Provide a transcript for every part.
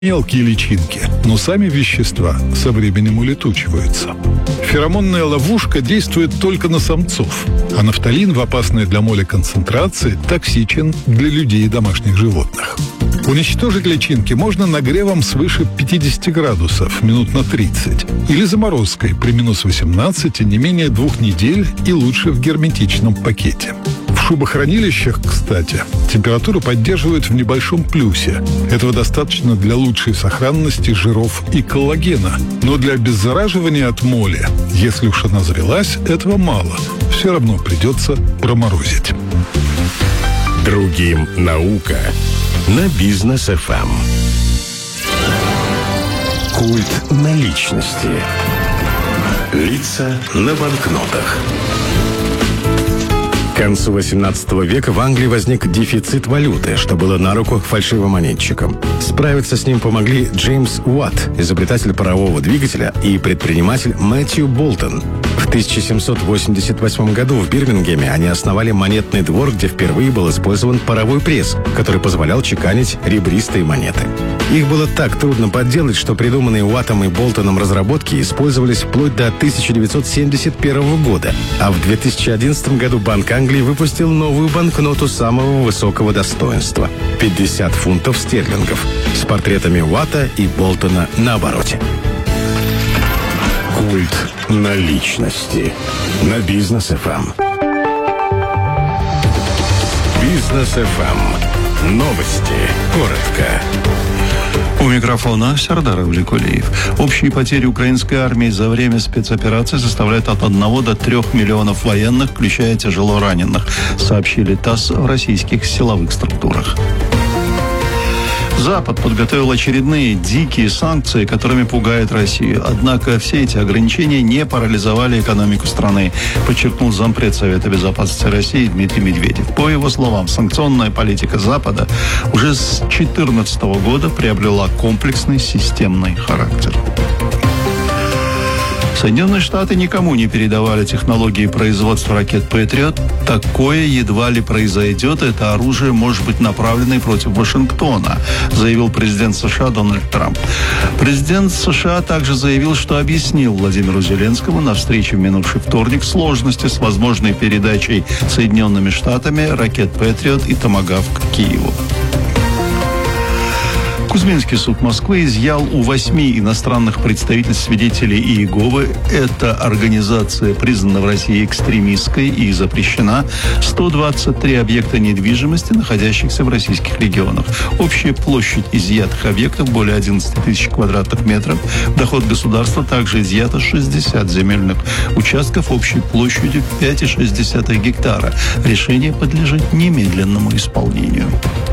мелкие личинки, но сами вещества со временем улетучиваются. Феромонная ловушка действует только на самцов, а нафталин в опасной для моли концентрации токсичен для людей и домашних животных. Уничтожить личинки можно нагревом свыше 50 градусов минут на 30 или заморозкой при минус 18 не менее 2 недель и лучше в герметичном пакете. В шубохранилищах, кстати, температуру поддерживают в небольшом плюсе. Этого достаточно для лучшей сохранности жиров и коллагена. Но для обеззараживания от моли, если уж она завелась, этого мало. Все равно придется проморозить. Другим наука на Бизнес ФМ. Культ наличности. Лица на банкнотах. К концу XVIII века в Англии возник дефицит валюты, что было на руку фальшивомонетчикам. Справиться с ним помогли Джеймс Уатт, изобретатель парового двигателя, и предприниматель Мэтью Болтон. В 1788 году в Бирмингеме они основали монетный двор, где впервые был использован паровой пресс, который позволял чеканить ребристые монеты. Их было так трудно подделать, что придуманные Уаттом и Болтоном разработки использовались вплоть до 1971 года, а в 2011 году Банк Англии выпустил новую банкноту самого высокого достоинства – 50 фунтов стерлингов с портретами Уатта и Болтона на обороте. Культ наличности на Бизнес ФМ. Бизнес ФМ. Новости. Коротко. У микрофона Сардар Авликулиев. Общие потери украинской армии за время спецоперации составляют от 1 до 3 миллионов военных, включая тяжело раненых, сообщили ТАСС в российских силовых структурах. Запад подготовил очередные дикие санкции, которыми пугает Россию. Однако все эти ограничения не парализовали экономику страны, подчеркнул зампред Совета Безопасности России Дмитрий Медведев. По его словам, санкционная политика Запада уже с 2014 года приобрела комплексный системный характер. Соединенные Штаты никому не передавали технологии производства ракет «Патриот». Такое едва ли произойдет. Это оружие может быть направлено и против Вашингтона, заявил президент США Дональд Трамп. Президент США также заявил, что объяснил Владимиру Зеленскому на встрече в минувший вторник сложности с возможной передачей Соединенными Штатами ракет «Патриот» и «Томагавк» Киеву. Кузьминский суд Москвы изъял у 8 иностранных представительств свидетелей Иеговы, эта организация признана в России экстремистской и запрещена, 123 объекта недвижимости, находящихся в российских регионах. Общая площадь изъятых объектов более 11 тысяч квадратных метров. В доход государства также изъято 60 земельных участков общей площадью 5,6 гектара. Решение подлежит немедленному исполнению.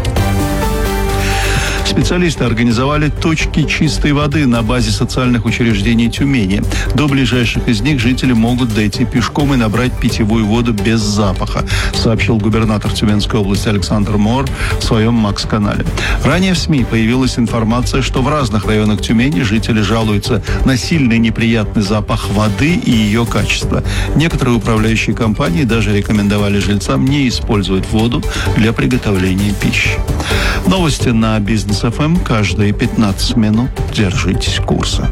Специалисты организовали точки чистой воды на базе социальных учреждений Тюмени. До ближайших из них жители могут дойти пешком и набрать питьевую воду без запаха, сообщил губернатор Тюменской области Александр Мор в своем МАКС-канале. Ранее в СМИ появилась информация, что в разных районах Тюмени жители жалуются на сильный неприятный запах воды и ее качество. Некоторые управляющие компании даже рекомендовали жильцам не использовать воду для приготовления пищи. Новости на Бизнес ФМ каждые 15 минут. Держитесь курса.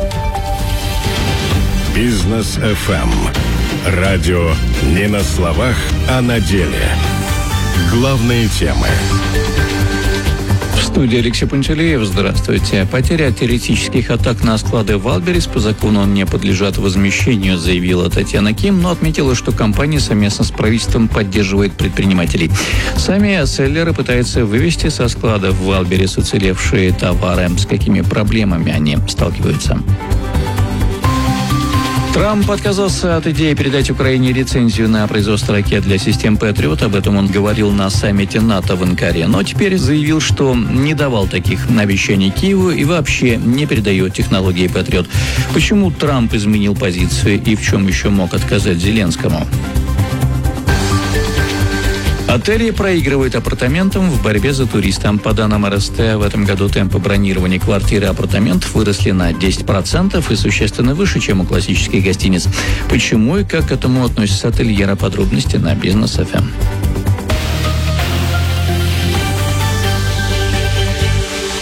Бизнес ФМ. Радио не на словах, а на деле. Главные темы. В студии Алексей Пантелеев. Здравствуйте. Потери от террористических атак на склады Валберес по закону не подлежат возмещению, заявила Татьяна Ким, но отметила, что компания совместно с правительством поддерживает предпринимателей. Сами селлеры пытаются вывести со складов Валберес уцелевшие товары. С какими проблемами они сталкиваются? Трамп отказался от идеи передать Украине лицензию на производство ракет для систем «Патриот». Об этом он говорил на саммите НАТО в Анкаре. Но теперь заявил, что не давал таких обещаний Киеву и вообще не передает технологии «Патриот». Почему Трамп изменил позицию и в чем еще мог отказать Зеленскому? Отели проигрывают апартаментам в борьбе за туристов. По данным РСТ, в этом году темпы бронирования квартир и апартаментов выросли на 10% и существенно выше, чем у классических гостиниц. Почему и как к этому относятся ательеры? Подробности на Бизнес ФМ.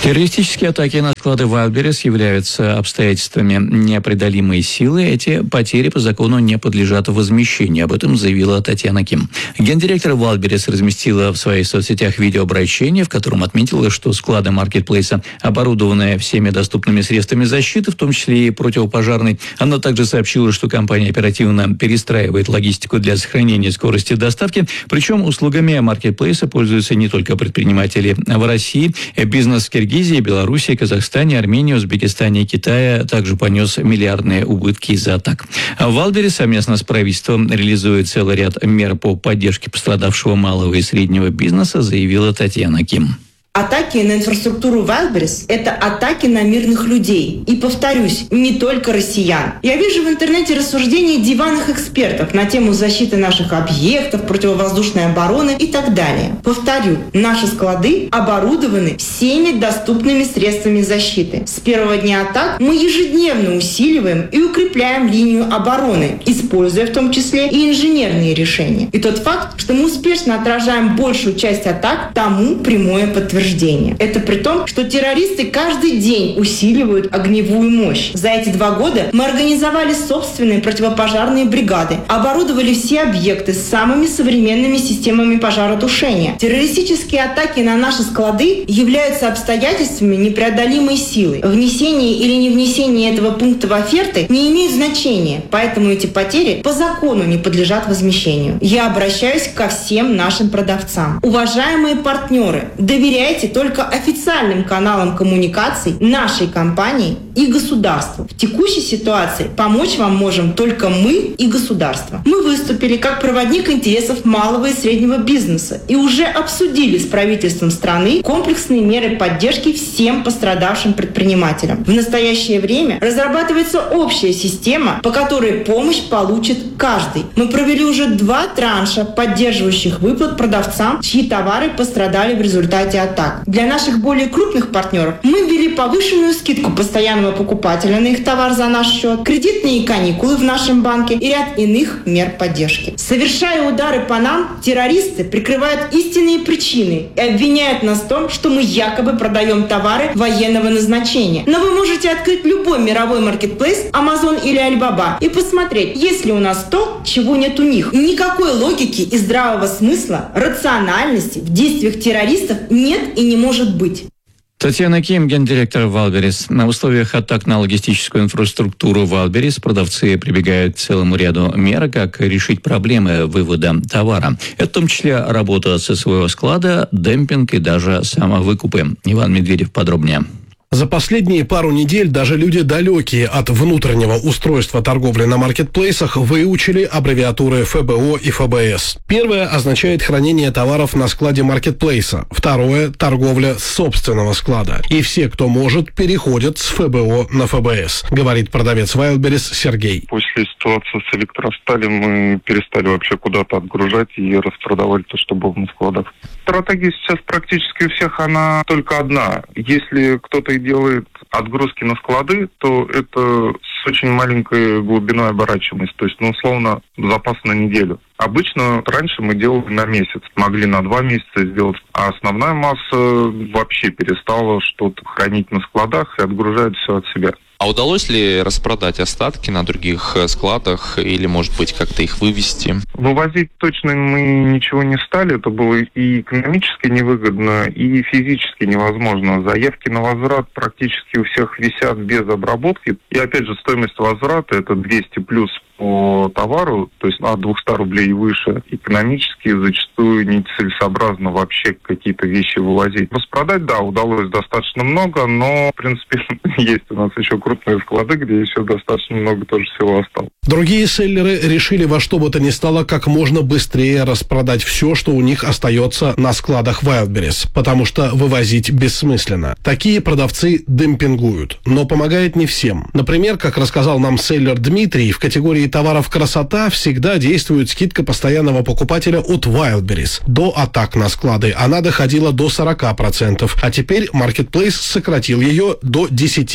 Террористические атаки на склады Wildberries являются обстоятельствами непреодолимой силы. Эти потери по закону не подлежат возмещению. Об этом заявила Татьяна Ким. Гендиректор Wildberries разместила в своих соцсетях видеообращение, в котором отметила, что склады маркетплейса оборудованы всеми доступными средствами защиты, в том числе и противопожарной. Она также сообщила, что компания оперативно перестраивает логистику для сохранения скорости доставки. Причем услугами маркетплейса пользуются не только предприниматели в России. Бизнес в Киргизии, Белоруссии, Казахстане, Армении, Узбекистане и Китае также понес миллиардные убытки из-за атак. Wildberries совместно с правительством реализует целый ряд мер по поддержке пострадавшего малого и среднего бизнеса, заявила Татьяна Ким. Атаки на инфраструктуру Wildberries – это атаки на мирных людей. И, повторюсь, не только россиян. Я вижу в интернете рассуждения диванных экспертов на тему защиты наших объектов, противовоздушной обороны и так далее. Повторю, наши склады оборудованы всеми доступными средствами защиты. С первого дня атак мы ежедневно усиливаем и укрепляем линию обороны, используя в том числе и инженерные решения. И тот факт, что мы успешно отражаем большую часть атак, тому прямое подтверждение. Это при том, что террористы каждый день усиливают огневую мощь. За эти 2 года мы организовали собственные противопожарные бригады, оборудовали все объекты с самыми современными системами пожаротушения. Террористические атаки на наши склады являются обстоятельствами непреодолимой силы. Внесение или не внесение этого пункта в оферты не имеет значения, поэтому эти потери по закону не подлежат возмещению. Я обращаюсь ко всем нашим продавцам. Уважаемые партнеры, доверяйте только официальным каналам коммуникаций нашей компании и государству. В текущей ситуации помочь вам можем только мы и государство. Мы выступили как проводник интересов малого и среднего бизнеса и уже обсудили с правительством страны комплексные меры поддержки всем пострадавшим предпринимателям. В настоящее время разрабатывается общая система, по которой помощь получит каждый. Мы провели уже 2 транша поддерживающих выплат продавцам, чьи товары пострадали в результате атак. Для наших более крупных партнеров мы ввели повышенную скидку постоянного покупателя на их товар за наш счет, кредитные каникулы в нашем банке и ряд иных мер поддержки. Совершая удары по нам, террористы прикрывают истинные причины и обвиняют нас в том, что мы якобы продаем товары военного назначения. Но вы можете открыть любой мировой маркетплейс, Amazon или Alibaba, и посмотреть, есть ли у нас то, чего нет у них. Никакой логики и здравого смысла, рациональности в действиях террористов нет и не может быть. Татьяна Ким, гендиректор Wildberries. На условиях атак на логистическую инфраструктуру Wildberries продавцы прибегают к целому ряду мер, как решить проблемы вывода товара. Это в том числе работа со своего склада, демпинг и даже самовыкупы. Иван Медведев подробнее. За последние пару недель даже люди, далекие от внутреннего устройства торговли на маркетплейсах, выучили аббревиатуры ФБО и ФБС. Первое означает хранение товаров на складе маркетплейса. Второе – торговля с собственного склада. И все, кто может, переходят с ФБО на ФБС, говорит продавец Wildberries Сергей. После ситуации с электросталью мы перестали вообще куда-то отгружать и распродавали то, что было на складах. Стратегия сейчас практически у всех, она только одна. Если кто-то и делает отгрузки на склады, то это с очень маленькой глубиной оборачиваемости, то есть, условно, запас на неделю. Обычно раньше мы делали на месяц, могли на 2 месяца сделать, а основная масса вообще перестала что-то хранить на складах и отгружает все от себя. А удалось ли распродать остатки на других складах или, может быть, как-то их вывести? Вывозить точно мы ничего не стали. Это было и экономически невыгодно, и физически невозможно. Заявки на возврат практически у всех висят без обработки. И опять же, стоимость возврата – это 200 плюс по товару, то есть от 200 рублей и выше. Экономически зачастую нецелесообразно вообще какие-то вещи вывозить. Распродать, да, удалось достаточно много, но, в принципе, есть у нас еще крупные склады, где еще достаточно много тоже всего осталось. Другие селлеры решили во что бы то ни стало как можно быстрее распродать все, что у них остается на складах Wildberries, потому что вывозить бессмысленно. Такие продавцы демпингуют, но помогает не всем. Например, как рассказал нам селлер Дмитрий, в категории товаров красота всегда действует скидка постоянного покупателя от Wildberries. До атак на склады она доходила до 40%, а теперь Marketplace сократил ее до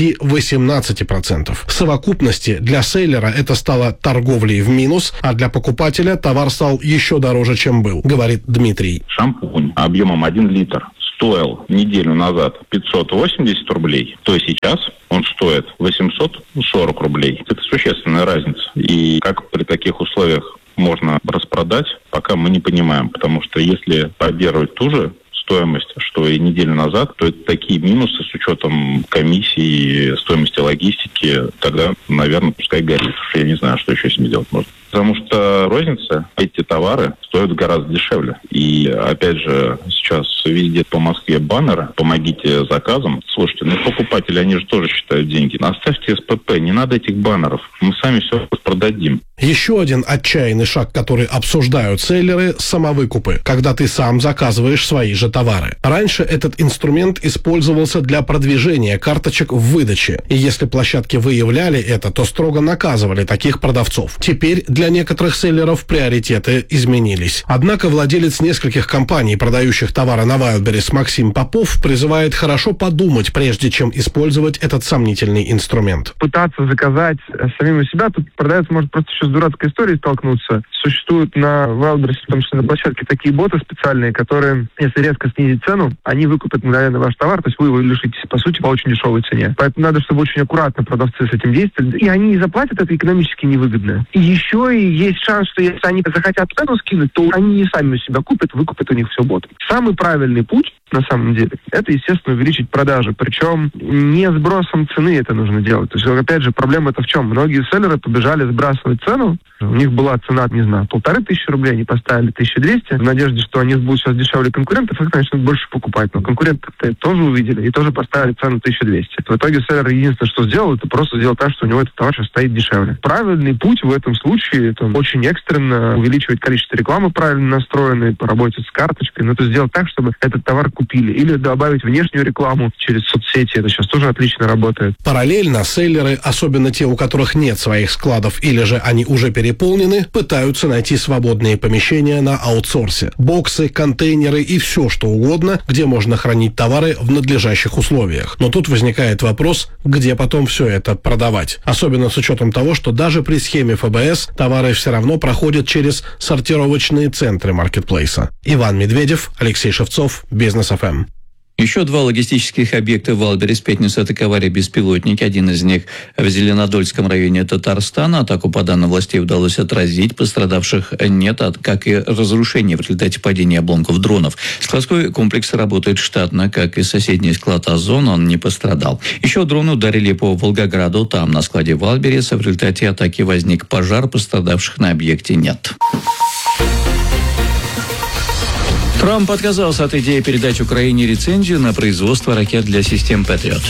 10-18%. В совокупности для селлера это стало торговлей в минус, а для покупателя товар стал еще дороже, чем был, говорит Дмитрий. Шампунь объемом 1 литр стоил неделю назад 580 рублей, то сейчас он стоит 840 рублей. Это существенная разница. И как при таких условиях можно распродать, пока мы не понимаем. Потому что если поддерживать ту же стоимость, что и неделю назад, то это такие минусы с учетом комиссии, стоимости логистики, тогда, наверное, пускай горит. Я не знаю, что еще с ними делать можно. Потому что розница, эти товары стоят гораздо дешевле. И, опять же, сейчас везде по Москве баннеры «Помогите заказам». Слушайте, покупатели, они же тоже считают деньги. Оставьте СПП, не надо этих баннеров. Мы сами все продадим. Еще один отчаянный шаг, который обсуждают селлеры – самовыкупы, когда ты сам заказываешь свои же товары. Раньше этот инструмент использовался для продвижения карточек в выдаче. И если площадки выявляли это, то строго наказывали таких продавцов. Теперь для некоторых селлеров приоритеты изменились. Однако владелец нескольких компаний, продающих товары на Wildberries, Максим Попов, призывает хорошо подумать, прежде чем использовать этот сомнительный инструмент. Пытаться заказать самим у себя, тут продавец может просто еще с дурацкой историей столкнуться. Существуют на Wildberries, в том числе на площадке, такие боты специальные, которые, если резко снизить цену, они выкупят мгновенно ваш товар, то есть вы его лишитесь, по сути, по очень дешевой цене. Поэтому надо, чтобы очень аккуратно продавцы с этим действовали. И они не заплатят, это экономически невыгодно. И еще и есть шанс, что если они захотят цену скинуть, то они не сами у себя купят, выкупят у них все боты. Самый правильный путь, на самом деле, это, естественно, увеличить продажи. Причем не сбросом цены это нужно делать. То есть, опять же, проблема-то в чем? Многие селлеры побежали сбрасывать цену. У них была цена, не знаю, 1500 рублей, они поставили 1200, в надежде, что они будут сейчас дешевле конкурентов, их начнут больше покупать. Но конкуренты тоже увидели и тоже поставили цену 1200. В итоге селлер единственное, что сделал, это просто сделал так, что у него этот товар сейчас стоит дешевле. Правильный путь в этом случае, это очень экстренно увеличивать количество рекламы правильно настроенной, поработать с карточкой, но это сделать так, чтобы этот товар купили. Или добавить внешнюю рекламу через соцсети. Это сейчас тоже отлично работает. Параллельно селлеры, особенно те, у которых нет своих складов или же они уже переполнены, пытаются найти свободные помещения на аутсорсе. Боксы, контейнеры и все, что угодно, где можно хранить товары в надлежащих условиях. Но тут возникает вопрос, где потом все это продавать. Особенно с учетом того, что даже при схеме ФБС товары все равно проходят через сортировочные центры маркетплейса. Иван Медведев, Алексей Шевцов, Бизнес ФМ. Еще два логистических объекта в Wildberries в пятницу атаковали беспилотники. Один из них в Зеленодольском районе Татарстана. Атаку, по данным властей, удалось отразить. Пострадавших нет, как и разрушений в результате падения обломков дронов. Складской комплекс работает штатно, как и соседний склад «Озон», он не пострадал. Еще дроны ударили по Волгограду. Там, на складе Wildberries, в результате атаки возник пожар. Пострадавших на объекте нет. Трамп отказался от идеи передать Украине лицензию на производство ракет для систем «Патриот».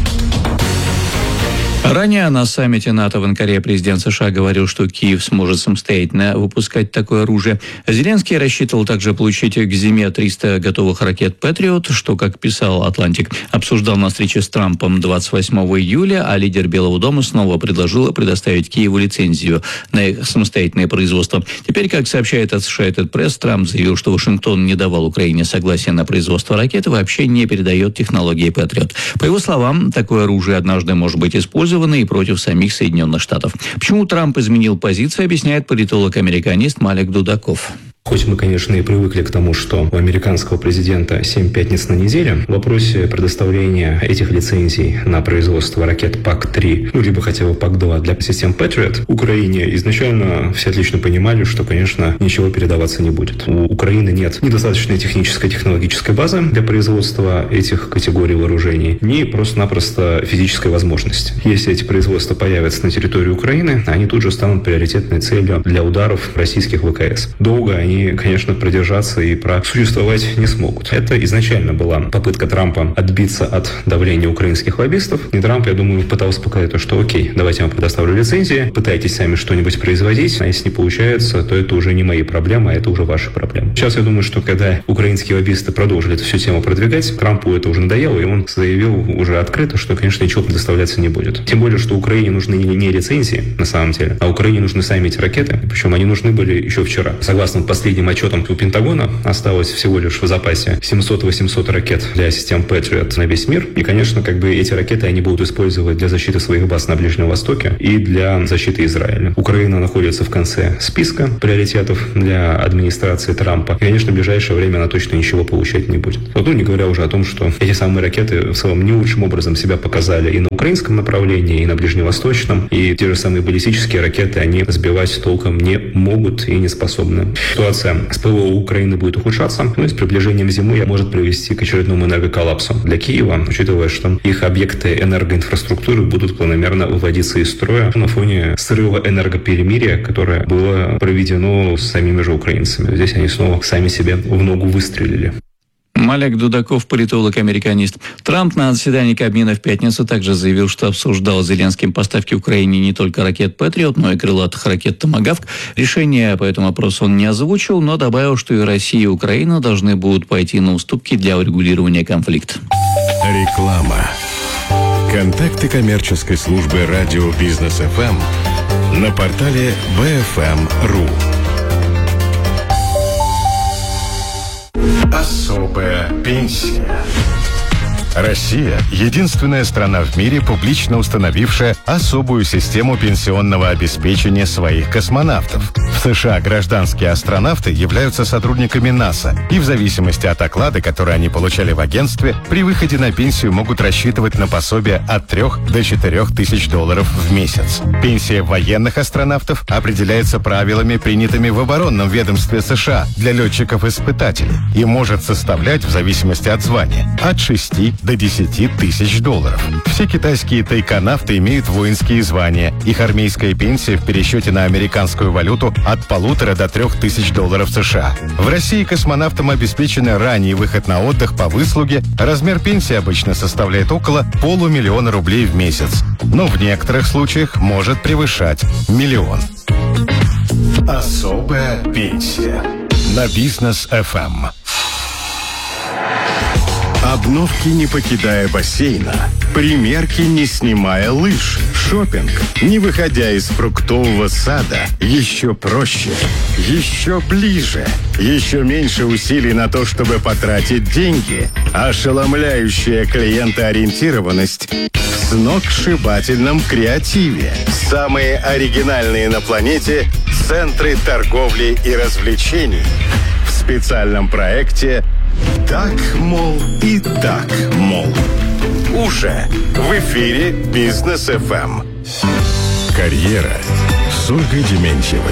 Ранее на саммите НАТО в Анкаре президент США говорил, что Киев сможет самостоятельно выпускать такое оружие. Зеленский рассчитывал также получить к зиме 300 готовых ракет «Патриот», что, как писал «Атлантик», обсуждал на встрече с Трампом 28 июля, а лидер Белого дома снова предложил предоставить Киеву лицензию на их самостоятельное производство. Теперь, как сообщает от Associated Press, Трамп заявил, что Вашингтон не давал Украине согласия на производство ракет и вообще не передает технологии «Патриот». По его словам, такое оружие однажды может быть использовано и против самих Соединенных Штатов. Почему Трамп изменил позицию, объясняет политолог-американист Малик Дудаков. Хоть мы, конечно, и привыкли к тому, что у американского президента 7 пятниц на неделю, в вопросе предоставления этих лицензий на производство ракет ПАК-3, либо хотя бы ПАК-2 для систем Patriot, Украине изначально все отлично понимали, что, конечно, ничего передаваться не будет. У Украины нет ни достаточной технической, технологической базы для производства этих категорий вооружений, ни просто-напросто физической возможности. Если эти производства появятся на территории Украины, они тут же станут приоритетной целью для ударов российских ВКС. Долго они, конечно, продержаться и просуществовать не смогут. Это изначально была попытка Трампа отбиться от давления украинских лоббистов. И Трамп, я думаю, пытался показать, что окей, давайте я вам предоставлю лицензии, пытайтесь сами что-нибудь производить, а если не получается, то это уже не мои проблемы, а это уже ваши проблемы. Сейчас я думаю, что когда украинские лоббисты продолжили эту всю тему продвигать, Трампу это уже надоело, и он заявил уже открыто, что, конечно, ничего предоставляться не будет. Тем более, что Украине нужны не лицензии, на самом деле, а Украине нужны сами эти ракеты, причем они нужны были еще вчера. Согласно последним отчетам у Пентагона осталось всего лишь в запасе 700-800 ракет для систем Patriot на весь мир. И, конечно, эти ракеты они будут использовать для защиты своих баз на Ближнем Востоке и для защиты Израиля. Украина находится в конце списка приоритетов для администрации Трампа. И, конечно, в ближайшее время она точно ничего получать не будет. Не говоря уже о том, что эти самые ракеты в целом не лучшим образом себя показали и на украинском направлении, и на ближневосточном. И те же самые баллистические ракеты они сбивать толком не могут и не способны. Ситуация с ПВО Украины будет ухудшаться, и с приближением зимы может привести к очередному энергоколлапсу для Киева, учитывая, что их объекты энергоинфраструктуры будут планомерно выводиться из строя на фоне срыва энергоперемирия, которое было проведено самими же украинцами. Здесь они снова сами себе в ногу выстрелили. Олег Дудаков, политолог-американист. Трамп на заседании Кабмина в пятницу также заявил, что обсуждал с Зеленским поставки Украине не только ракет «Патриот», но и крылатых ракет «Томагавк». Решение по этому вопросу он не озвучил, но добавил, что и Россия, и Украина должны будут пойти на уступки для урегулирования конфликта. Реклама. Контакты коммерческой службы радио «Бизнес ФМ» на портале bfm.ru. Особая пенсия. Россия – единственная страна в мире, публично установившая особую систему пенсионного обеспечения своих космонавтов. В США гражданские астронавты являются сотрудниками НАСА, и в зависимости от оклада, который они получали в агентстве, при выходе на пенсию могут рассчитывать на пособие от 3 до 4 тысяч долларов в месяц. Пенсия военных астронавтов определяется правилами, принятыми в оборонном ведомстве США для летчиков-испытателей, и может составлять, в зависимости от звания, от 6 до 10 тысяч долларов. Все китайские тайконавты имеют воинские звания. Их армейская пенсия в пересчете на американскую валюту от 1,5 до 3 тысяч долларов США. В России космонавтам обеспечен ранний выход на отдых по выслуге. Размер пенсии обычно составляет около $500 000 рублей в месяц, но в некоторых случаях может превышать $1 миллион. Особая пенсия на Бизнес ФМ. Обновки, не покидая бассейна. Примерки, не снимая лыж. Шопинг, не выходя из фруктового сада. Еще проще, еще ближе. Еще меньше усилий на то, чтобы потратить деньги. Ошеломляющая клиентоориентированность в сногсшибательном креативе. Самые оригинальные на планете центры торговли и развлечений. В специальном проекте «Так, мол, и так, мол». Уже в эфире Бизнес ФМ. Карьера с Ольгой Дементьевой.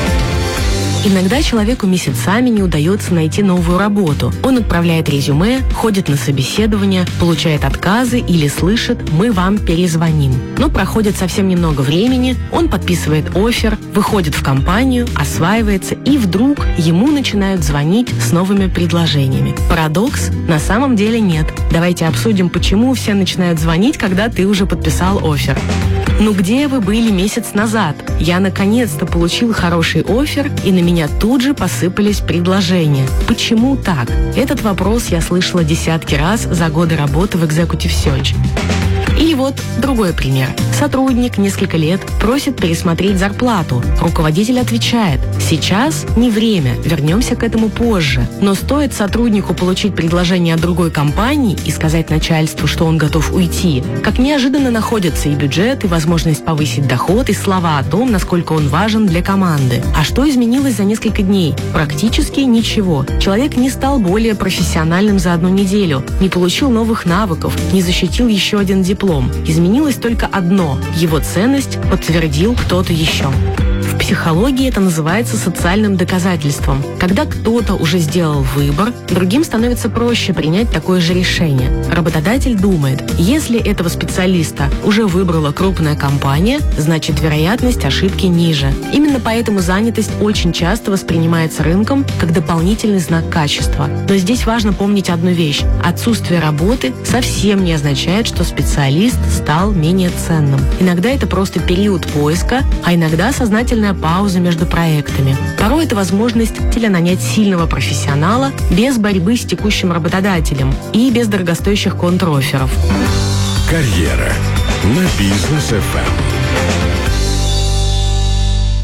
Иногда человеку месяцами не удается найти новую работу. Он отправляет резюме, ходит на собеседование, получает отказы или слышит «мы вам перезвоним». Но проходит совсем немного времени, он подписывает оффер, выходит в компанию, осваивается, и вдруг ему начинают звонить с новыми предложениями. Парадокс? На самом деле нет. Давайте обсудим, почему все начинают звонить, когда ты уже подписал оффер. Ну где вы были месяц назад? Я наконец-то получил хороший оффер, и на меня тут же посыпались предложения. Почему так? Этот вопрос я слышала десятки раз за годы работы в Executive Search. Или вот другой пример. Сотрудник несколько лет просит пересмотреть зарплату. Руководитель отвечает: сейчас не время, вернемся к этому позже. Но стоит сотруднику получить предложение от другой компании и сказать начальству, что он готов уйти, как неожиданно находятся и бюджет, и возможность повысить доход, и слова о том, насколько он важен для команды. А что изменилось за несколько дней? Практически ничего. Человек не стал более профессиональным за одну неделю, не получил новых навыков, не защитил еще один диплом. Изменилось только одно – его ценность подтвердил кто-то еще. В психологии это называется социальным доказательством. Когда кто-то уже сделал выбор, другим становится проще принять такое же решение. Работодатель думает, если этого специалиста уже выбрала крупная компания, значит вероятность ошибки ниже. Именно поэтому занятость очень часто воспринимается рынком как дополнительный знак качества. Но здесь важно помнить одну вещь. Отсутствие работы совсем не означает, что специалист стал менее ценным. Иногда это просто период поиска, а иногда сознательная пауза между проектами. Порой это возможность нанять сильного профессионала без борьбы с текущим работодателем и без дорогостоящих контрофферов. Карьера на Бизнес ФМ.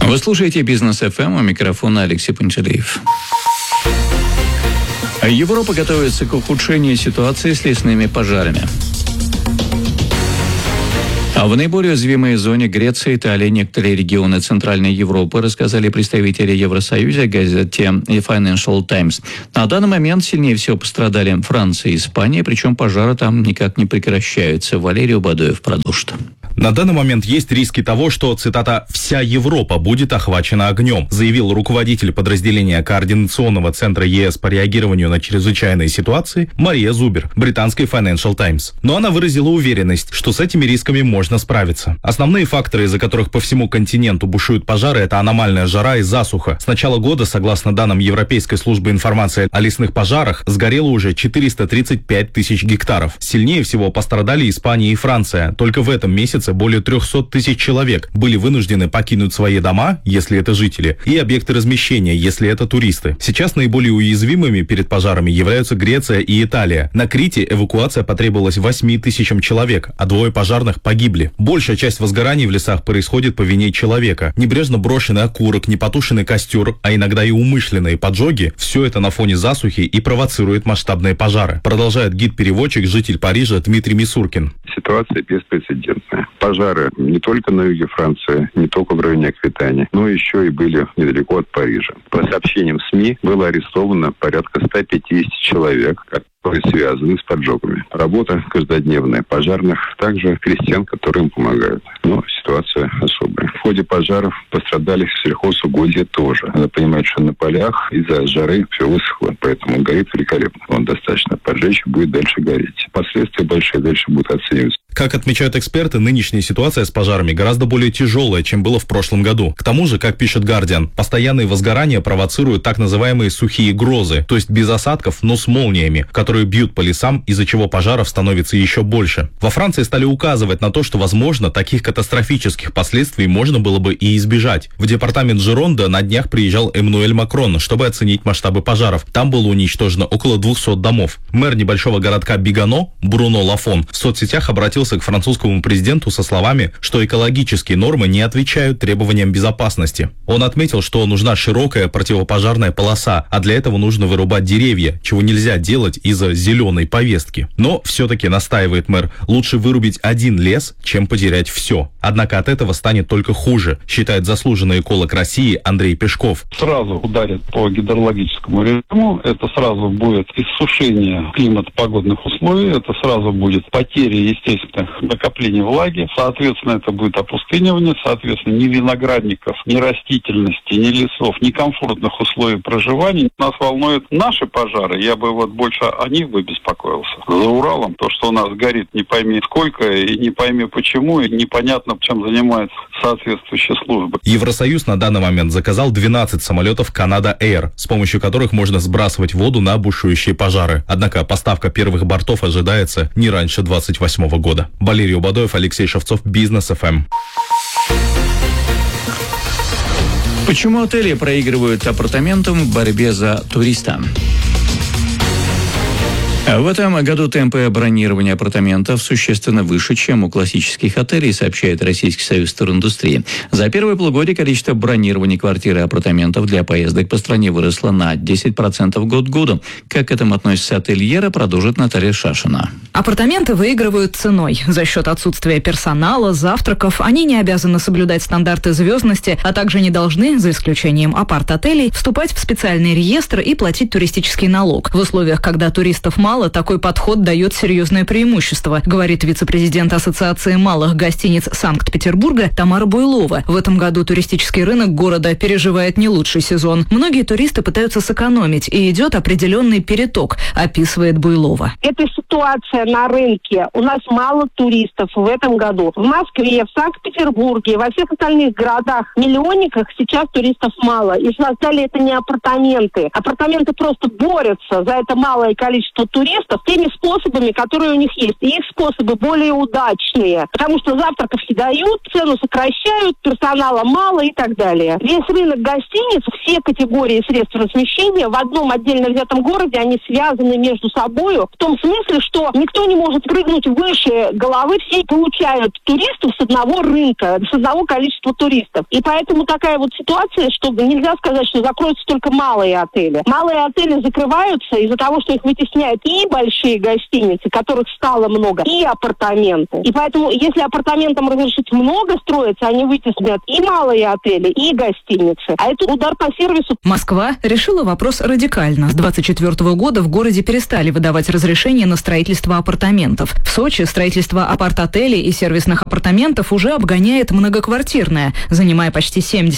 Вы слушаете «Бизнес ФМ», у микрофона Алексей Пантелеев. Европа готовится к ухудшению ситуации с лесными пожарами. А в наиболее уязвимой зоне Греции, Италии, некоторые регионы Центральной Европы, рассказали представители Евросоюза газете Financial Times. На данный момент сильнее всего пострадали Франция и Испания, причем пожары там никак не прекращаются. Валерий Убадоев продолжит. На данный момент есть риски того, что, цитата, «вся Европа будет охвачена огнем», заявил руководитель подразделения Координационного центра ЕС по реагированию на чрезвычайные ситуации Мария Зубер, британской Financial Times. Но она выразила уверенность, что с этими рисками можно справиться. Основные факторы, из-за которых по всему континенту бушуют пожары, это аномальная жара и засуха. С начала года, согласно данным Европейской службы информации о лесных пожарах, сгорело уже 435 тысяч гектаров. Сильнее всего пострадали Испания и Франция. Только в этом месяце более 300 тысяч человек были вынуждены покинуть свои дома, если это жители, и объекты размещения, если это туристы. Сейчас наиболее уязвимыми перед пожарами являются Греция и Италия. На Крите эвакуация потребовалась 8 тысячам человек, а 2 пожарных погибли. Большая часть возгораний в лесах происходит по вине человека. Небрежно брошенный окурок, непотушенный костер, а иногда и умышленные поджоги – все это на фоне засухи и провоцирует масштабные пожары. Продолжает гид-переводчик, житель Парижа Дмитрий Мисуркин. Ситуация беспрецедентная. Пожары не только на юге Франции, не только в районе Аквитании, но еще и были недалеко от Парижа. По сообщениям СМИ было арестовано порядка 150 человек, которые связаны с поджогами. Работа каждодневная пожарных, также крестьян, которые им помогают. Но ситуация особая. В ходе пожаров пострадали сельхозугодья тоже. Надо понимать, что на полях из-за жары все высохло, поэтому он горит великолепно. Он достаточно поджечь, будет дальше гореть. Последствия большие дальше будут оцениваться. Как отмечают эксперты, нынешняя ситуация с пожарами гораздо более тяжелая, чем было в прошлом году. К тому же, как пишет Guardian, постоянные возгорания провоцируют так называемые сухие грозы, то есть без осадков, но с молниями, которые бьют по лесам, из-за чего пожаров становится еще больше. Во Франции стали указывать на то, что, возможно, таких катастрофических последствий можно было бы и избежать. В департамент Жеронда на днях приезжал Эммануэль Макрон, чтобы оценить масштабы пожаров. Там было уничтожено около 200 домов. Мэр небольшого городка Бигано, Бруно Лафон, в соцсетях обратился к французскому президенту со словами, что экологические нормы не отвечают требованиям безопасности. Он отметил, что нужна широкая противопожарная полоса, а для этого нужно вырубать деревья, чего нельзя делать из-за зеленой повестки. Но все-таки, настаивает мэр, лучше вырубить один лес, чем потерять все. Однако от этого станет только хуже, считает заслуженный эколог России Андрей Пешков. Сразу ударит по гидрологическому режиму, это сразу будет иссушение климат-погодных условий, это сразу будет потеря естественных накоплений влаги, соответственно, это будет опустынивание, соответственно, ни виноградников, ни растительности, ни лесов, ни комфортных условий проживания. Нас волнуют наши пожары, я бы вот больше о них бы беспокоился. За Уралом то, что у нас горит не пойми сколько и не пойми почему, и непонятно, чем занимаются соответствующие службы. Евросоюз на данный момент заказал 12 самолетов Canada Air, с помощью которых можно сбрасывать воду на бушующие пожары. Однако поставка первых бортов ожидается не раньше 2028 года. Валерий Убадоев, Алексей Шевцов, Бизнес ФМ. Почему отели проигрывают апартаментам в борьбе за туриста? В этом году темпы бронирования апартаментов существенно выше, чем у классических отелей, сообщает Российский союз туриндустрии. За первое полугодие количество бронирований квартир и апартаментов для поездок по стране выросло на 10% год к году. Как к этому относится ательера, продолжит Наталья Шашина. Апартаменты выигрывают ценой. За счет отсутствия персонала, завтраков, они не обязаны соблюдать стандарты звездности, а также не должны, за исключением апарт-отелей, вступать в специальный реестр и платить туристический налог. В условиях, когда туристов мало, такой подход дает серьезное преимущество, говорит вице-президент Ассоциации малых гостиниц Санкт-Петербурга Тамара Буйлова. В этом году туристический рынок города переживает не лучший сезон. Многие туристы пытаются сэкономить, и идет определенный переток, описывает Буйлова. Это ситуация на рынке. У нас мало туристов в этом году. В Москве, в Санкт-Петербурге, во всех остальных городах-миллионниках сейчас туристов мало. И создали это не апартаменты. Апартаменты просто борются за это малое количество туристов, туристов теми способами, которые у них есть. И их способы более удачные, потому что завтраков не дают, цену сокращают, персонала мало и так далее. Весь рынок гостиниц, все категории средств размещения в одном отдельно взятом городе, они связаны между собой в том смысле, что никто не может прыгнуть выше головы, все получают туристов с одного рынка, с одного количества туристов. И поэтому такая вот ситуация, что нельзя сказать, что закроются только малые отели. Малые отели закрываются из-за того, что их вытесняют и большие гостиницы, которых стало много, и апартаменты. И поэтому, если апартаментам разрешить много строиться, они вытеснят и малые отели, и гостиницы. А это удар по сервису. Москва решила вопрос радикально. С 2024 года в городе перестали выдавать разрешение на строительство апартаментов. В Сочи строительство апарт-отелей и сервисных апартаментов уже обгоняет многоквартирное, занимая почти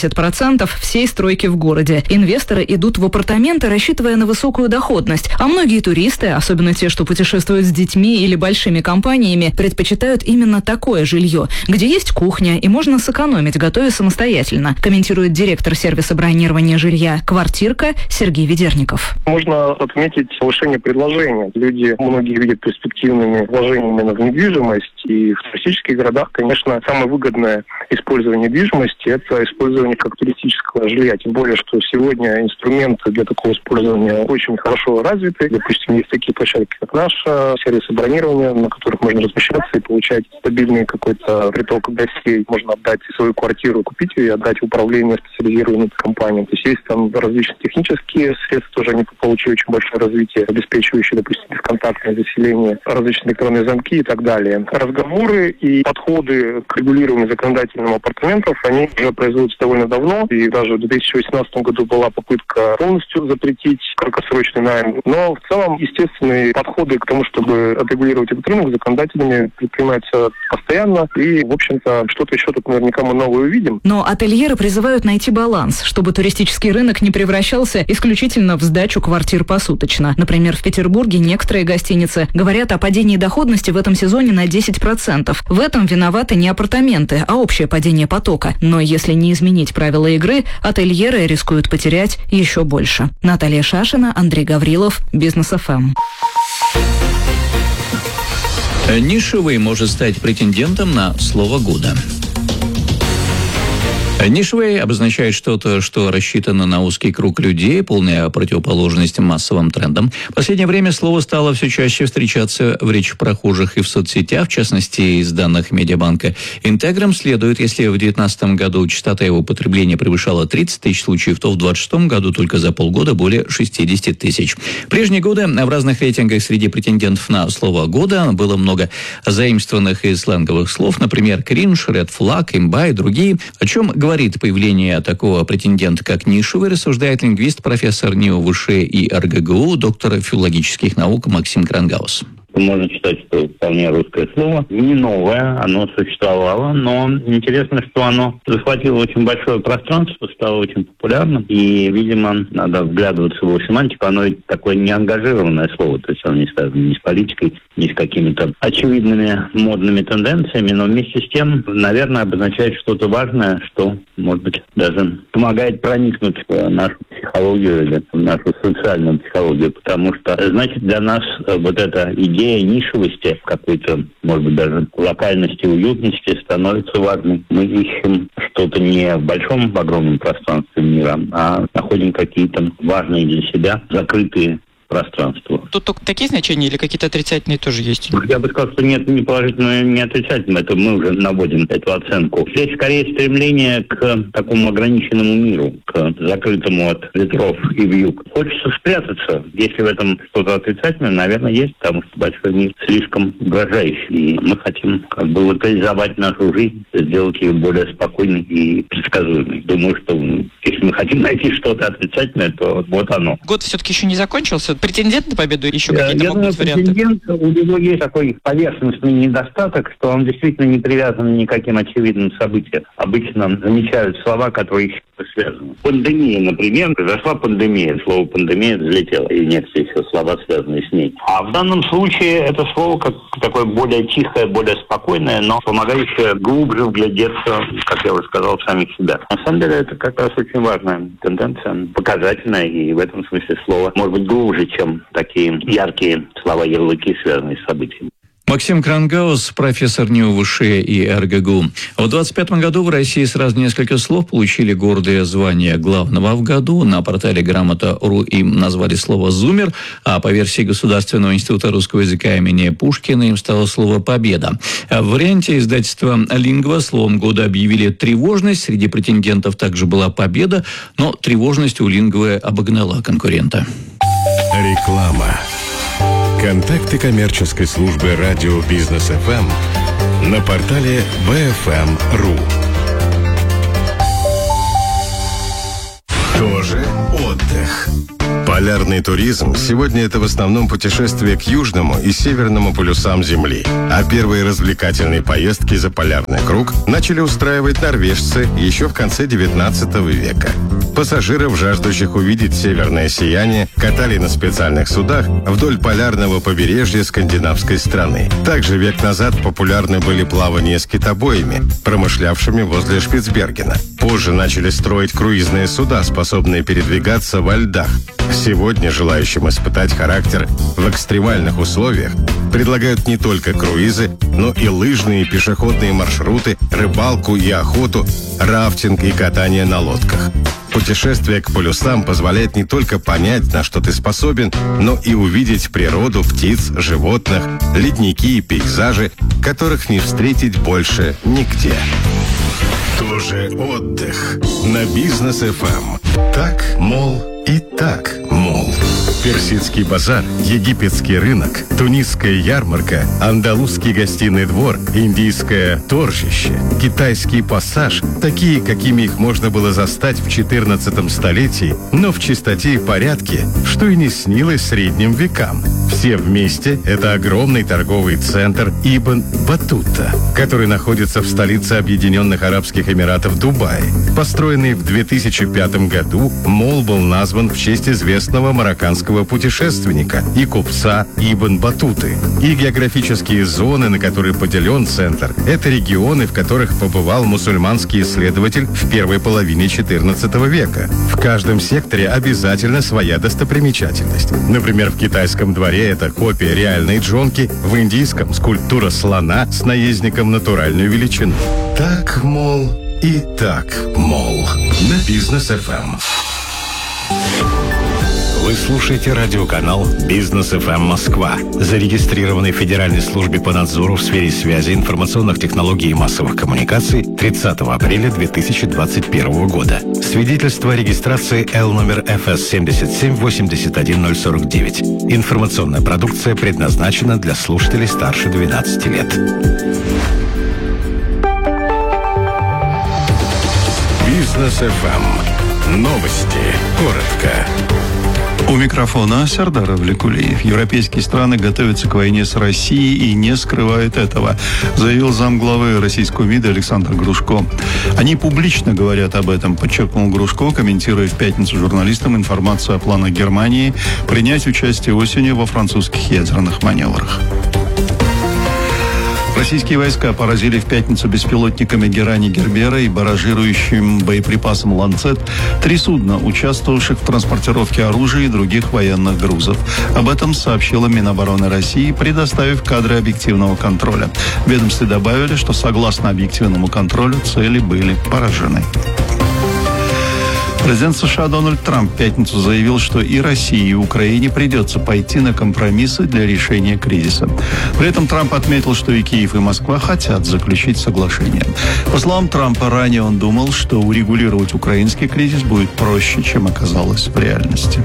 70% всей стройки в городе. Инвесторы идут в апартаменты, рассчитывая на высокую доходность, а многие туристы, особенно те, что путешествуют с детьми или большими компаниями, предпочитают именно такое жилье, где есть кухня и можно сэкономить, готовя самостоятельно, комментирует директор сервиса бронирования жилья «Квартирка» Сергей Ведерников. Можно отметить повышение предложения. Люди, многие видят перспективными вложениями в недвижимость, и в туристических городах, конечно, самое выгодное использование недвижимости – это использование как туристического жилья. Тем более, что сегодня инструменты для такого использования очень хорошо развиты. Допустим, есть такие площадки, как наша, сервисы бронирования, на которых можно размещаться и получать стабильный какой-то приток гостей. Можно отдать свою квартиру, купить ее и отдать в управление специализированным компаниям. То есть там различные технические средства, тоже они получили очень большое развитие, обеспечивающие, допустим, бесконтактное заселение, различные электронные замки и так далее. Разговоры и подходы к регулированию законодательным апартаментов, они уже производятся довольно давно, и даже в 2018 году была попытка полностью запретить краткосрочный найм. Но в целом естественные подходы к тому, чтобы отрегулировать этот рынок законодателями, предпринимаются постоянно, и, в общем-то, что-то еще тут наверняка мы новое увидим. Но ательеры призывают найти баланс, чтобы туристический рынок не превращался исключительно в сдачу квартир посуточно. Например, в Петербурге некоторые гостиницы говорят о падении доходности в этом сезоне на 10%. В этом виноваты не апартаменты, а общее падение потока. Но если не изменить правила игры, ательеры рискуют потерять еще больше. Наталья Шашина, Андрей Гаврилов, Бизнес ФМ. Нишевый может стать претендентом на слово года. Нишевый обозначает что-то, что рассчитано на узкий круг людей, полная противоположность массовым трендам. В последнее время слово стало все чаще встречаться в речи прохожих и в соцсетях, в частности, из данных Медиабанка Интеграм следует, если в 2019 году частота его употребления превышала 30 тысяч случаев, то в 2026 году только за полгода более 60 тысяч. В прежние годы в разных рейтингах среди претендентов на слово года было много заимствованных из сленговых слов, например, кринж, ред флаг, имба и другие, о чем говорит появление такого претендента, как нишевый, рассуждает лингвист, профессор НИУ ВШ и РГГУ, доктор филологических наук Максим Крангаус. Можно считать, что вполне русское слово. Не новое, оно существовало, но интересно, что оно захватило очень большое пространство, стало очень популярным. И, видимо, надо вглядываться в его семантику. Оно такое неангажированное слово, то есть оно не связано ни с политикой, ни с какими-то очевидными модными тенденциями, но вместе с тем, наверное, обозначает что-то важное, что, может быть, даже помогает проникнуть в нашу психологию или в нашу социальную психологию, потому что, значит, для нас вот эта идея нишевости, какой-то, может быть, даже локальности, уютности становится важной. Мы ищем что-то не в большом, в огромном пространстве мира, а находим какие-то важные для себя закрытые пространства. Тут только такие значения или какие-то отрицательные тоже есть? Я бы сказал, что нет ни положительного, ни отрицательного. Это мы уже наводим эту оценку. Здесь скорее стремление к такому ограниченному миру, к закрытому от ветров и вьюг. Хочется спрятаться. Если в этом что-то отрицательное, наверное, есть, потому что большой мир слишком угрожающий. И мы хотим как бы локализовать нашу жизнь, сделать ее более спокойной и предсказуемой. Думаю, что если мы хотим найти что-то отрицательное, то вот оно. Год все-таки еще не закончился. Претендент на победу еще какие-то могут быть варианты? Претендент, у него есть такой поверхностный недостаток, что он действительно не привязан ни к каким очевидным событиям. Обычно замечают слова, которые еще связаны. Пандемия, например, произошла пандемия. Слово пандемия взлетело, и нет еще слова, связанные с ней. А в данном случае это слово как такое более тихое, более спокойное, но помогающее глубже вглядеться, как я уже сказал, в самих себя. На самом деле это как раз очень важная тенденция, показательная, и в этом смысле слово может быть глубже, хуже, чем такие яркие слова-ярлыки, связанные с событиями. Максим Крангаус, профессор НИУ-ВШ и РГГУ. В 2025 году в России сразу несколько слов получили гордое звание главного в году. На портале Грамота.ру им назвали слово «зумер», а по версии Государственного института русского языка имени Пушкина им стало слово «победа». В варианте издательства «Лингва» словом года объявили «тревожность». Среди претендентов также была «победа», но тревожность у «Лингвы» обогнала конкурента. Реклама. Контакты коммерческой службы радио «Бизнес ФМ» на портале bfm.ru. Тоже отдых. Полярный туризм сегодня это в основном путешествие к южному и северному полюсам Земли. А первые развлекательные поездки за полярный круг начали устраивать норвежцы еще в конце 19 века. Пассажиров, жаждущих увидеть северное сияние, катали на специальных судах вдоль полярного побережья скандинавской страны. Также век назад популярны были плавания с китобоями, промышлявшими возле Шпицбергена. Позже начали строить круизные суда, способные передвигаться во льдах. Сегодня желающим испытать характер в экстремальных условиях предлагают не только круизы, но и лыжные и пешеходные маршруты, рыбалку и охоту, рафтинг и катание на лодках. Путешествие к полюсам позволяет не только понять, на что ты способен, но и увидеть природу, птиц, животных, ледники и пейзажи, которых не встретить больше нигде. Тоже отдых на Бизнес ФМ. Так, мол, и так, мол. Персидский базар, египетский рынок, тунисская ярмарка, андалузский гостиный двор, индийское торжище, китайский пассаж, такие, какими их можно было застать в 14 столетии, но в чистоте и порядке, что и не снилось средним векам. Все вместе это огромный торговый центр Ибн Батута, который находится в столице Объединенных Арабских Эмиратов Дубае. Построенный в 2005 году, молл был назван в честь известного марокканского путешественника и купца Ибн Батуты. И географические зоны, на которые поделен центр, это регионы, в которых побывал мусульманский исследователь в первой половине XIV века. В каждом секторе обязательно своя достопримечательность. Например, в китайском дворе это копия реальной джонки, в индийском скульптура слона с наездником натуральной величины. Так, мол, и так, мол. На Бизнес ФМ. Вы слушаете радиоканал «Бизнес ФМ Москва», зарегистрированный в Федеральной службе по надзору в сфере связи, информационных технологий и массовых коммуникаций 30 апреля 2021 года. Свидетельство о регистрации Л номер ФС 7781049. Информационная продукция предназначена для слушателей старше 12 лет. Бизнес ФМ. Новости. Коротко. У микрофона Сардар Авликулиев. Европейские страны готовятся к войне с Россией и не скрывают этого, заявил замглавы российского МИДа Александр Грушко. Они публично говорят об этом, подчеркнул Грушко, комментируя в пятницу журналистам информацию о планах Германии принять участие осенью во французских ядерных маневрах. Российские войска поразили в пятницу беспилотниками Герани Гербера и барражирующим боеприпасом «Ланцет» 3 судна, участвовавших в транспортировке оружия и других военных грузов. Об этом сообщила Минобороны России, предоставив кадры объективного контроля. В ведомстве добавили, что согласно объективному контролю цели были поражены. Президент США Дональд Трамп в пятницу заявил, что и России, и Украине придется пойти на компромиссы для решения кризиса. При этом Трамп отметил, что и Киев, и Москва хотят заключить соглашение. По словам Трампа, ранее он думал, что урегулировать украинский кризис будет проще, чем оказалось в реальности.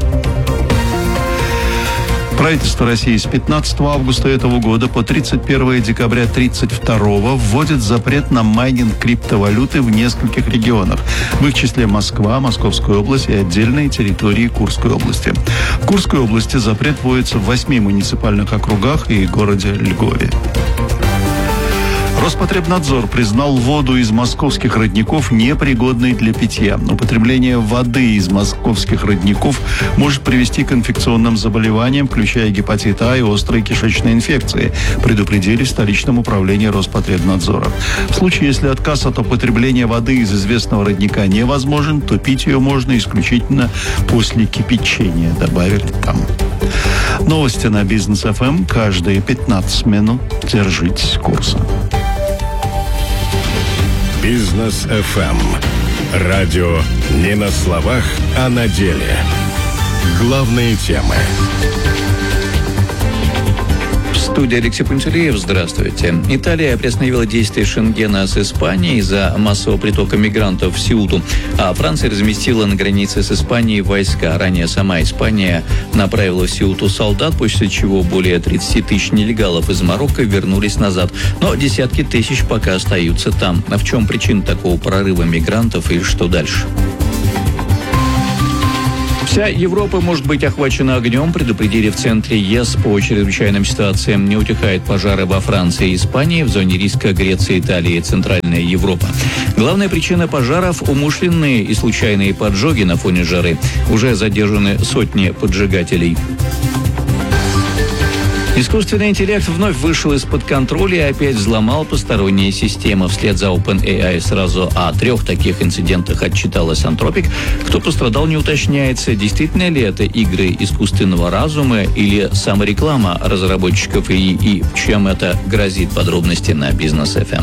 Правительство России с 15 августа этого года по 31 декабря 1932 вводит запрет на майнинг криптовалюты в нескольких регионах. В их числе Москва, Московская область и отдельные территории Курской области. В Курской области запрет вводится в 8 муниципальных округах и городе Льгове. Роспотребнадзор признал воду из московских родников непригодной для питья. Употребление воды из московских родников может привести к инфекционным заболеваниям, включая гепатит А и острые кишечные инфекции, предупредили в столичном управлении Роспотребнадзора. В случае, если отказ от употребления воды из известного родника невозможен, то пить ее можно исключительно после кипячения, добавили там. Новости на Бизнес ФМ каждые 15 минут. Держитесь курса. Бизнес ФМ. Радио не на словах, а на деле. Главные темы. В студии Алексей Пантелеев. Здравствуйте. Италия приостановила действие Шенгена с Испанией из-за массового притока мигрантов в Сеуту, а Франция разместила на границе с Испанией войска. Ранее сама Испания направила в Сеуту солдат, после чего более 30 тысяч нелегалов из Марокко вернулись назад. Но десятки тысяч пока остаются там. А в чем причина такого прорыва мигрантов и что дальше? Вся Европа может быть охвачена огнем, предупредили в центре ЕС по чрезвычайным ситуациям. Не утихают пожары во Франции и Испании, в зоне риска Греция, Италия и Центральная Европа. Главная причина пожаров – умышленные и случайные поджоги на фоне жары. Уже задержаны сотни поджигателей. Искусственный интеллект вновь вышел из-под контроля и опять взломал посторонние системы. Вслед за OpenAI сразу о 3 таких инцидентах отчиталась Anthropic. Кто пострадал, не уточняется. Действительно ли это игры искусственного разума или самореклама разработчиков ИИ, и чем это грозит? Подробности на Бизнес ФМ.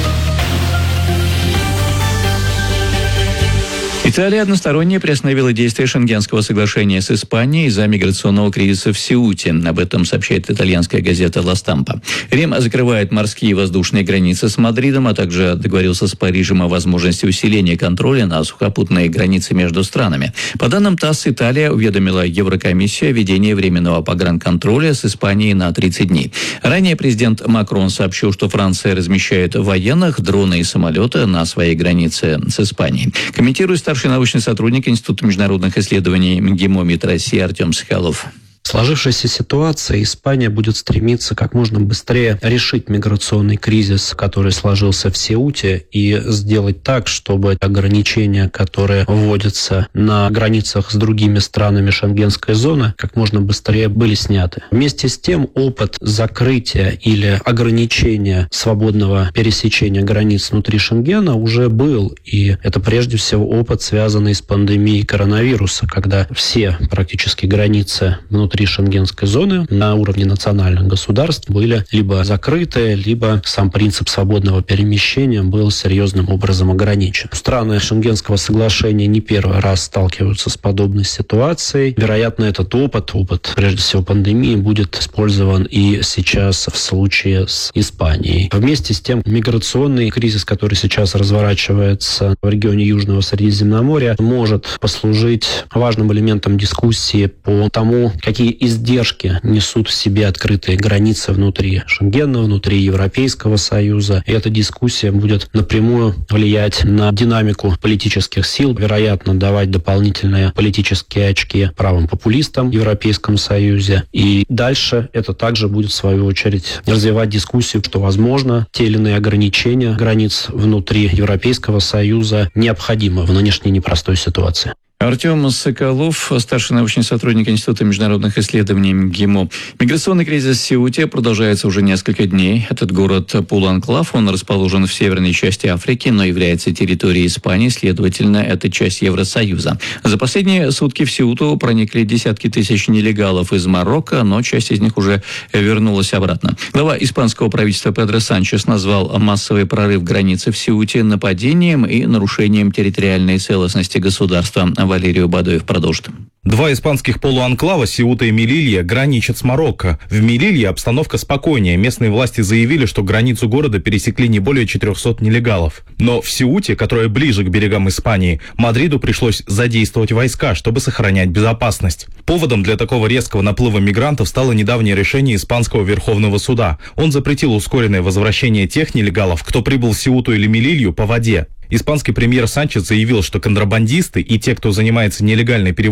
Италия односторонне приостановила действие Шенгенского соглашения с Испанией из-за миграционного кризиса в Сеуте. Об этом сообщает итальянская газета «Ла Стампа». Рим закрывает морские и воздушные границы с Мадридом, а также договорился с Парижем о возможности усиления контроля на сухопутные границы между странами. По данным ТАСС, Италия уведомила Еврокомиссию о введении временного погранконтроля с Испанией на 30 дней. Ранее президент Макрон сообщил, что Франция размещает военных, дроны и самолеты на своей границе с Испанией. Комментирует старший научный сотрудник Института международных исследований МГИМО МИД России Артем Соколов. В сложившейся ситуации Испания будет стремиться как можно быстрее решить миграционный кризис, который сложился в Сеуте, и сделать так, чтобы ограничения, которые вводятся на границах с другими странами шенгенской зоны, как можно быстрее были сняты. Вместе с тем, опыт закрытия или ограничения свободного пересечения границ внутри Шенгена уже был, и это прежде всего опыт, связанный с пандемией коронавируса, когда все практически границы внутри шенгенской зоны на уровне национальных государств были либо закрыты, либо сам принцип свободного перемещения был серьезным образом ограничен. Страны Шенгенского соглашения не первый раз сталкиваются с подобной ситуацией. Вероятно, этот опыт, прежде всего пандемии, будет использован и сейчас в случае с Испанией. Вместе с тем, миграционный кризис, который сейчас разворачивается в регионе Южного Средиземноморья, может послужить важным элементом дискуссии по тому, какие издержки несут в себе открытые границы внутри Шенгена, внутри Европейского Союза. И эта дискуссия будет напрямую влиять на динамику политических сил, вероятно, давать дополнительные политические очки правым популистам в Европейском Союзе. И дальше это также будет, в свою очередь, развивать дискуссию, что, возможно, те или иные ограничения границ внутри Европейского Союза необходимы в нынешней непростой ситуации. Артем Соколов, старший научный сотрудник Института международных исследований МГИМО. Миграционный кризис в Сеуте продолжается уже несколько дней. Этот город полуанклав, он расположен в северной части Африки, но является территорией Испании, следовательно, это часть Евросоюза. За последние сутки в Сеуту проникли десятки тысяч нелегалов из Марокко, но часть из них уже вернулась обратно. Глава испанского правительства Педро Санчес назвал массовый прорыв границы в Сеуте нападением и нарушением территориальной целостности государства. Валерий Бадоев продолжит. Два испанских полуанклава, Сеута и Мелилья, граничат с Марокко. В Мелилье обстановка спокойнее. Местные власти заявили, что границу города пересекли не более 400 нелегалов. Но в Сеуте, которая ближе к берегам Испании, Мадриду пришлось задействовать войска, чтобы сохранять безопасность. Поводом для такого резкого наплыва мигрантов стало недавнее решение Испанского Верховного суда. Он запретил ускоренное возвращение тех нелегалов, кто прибыл в Сеуту или Мелилью по воде. Испанский премьер Санчес заявил, что контрабандисты и те, кто занимается нелегальной перевозкой людей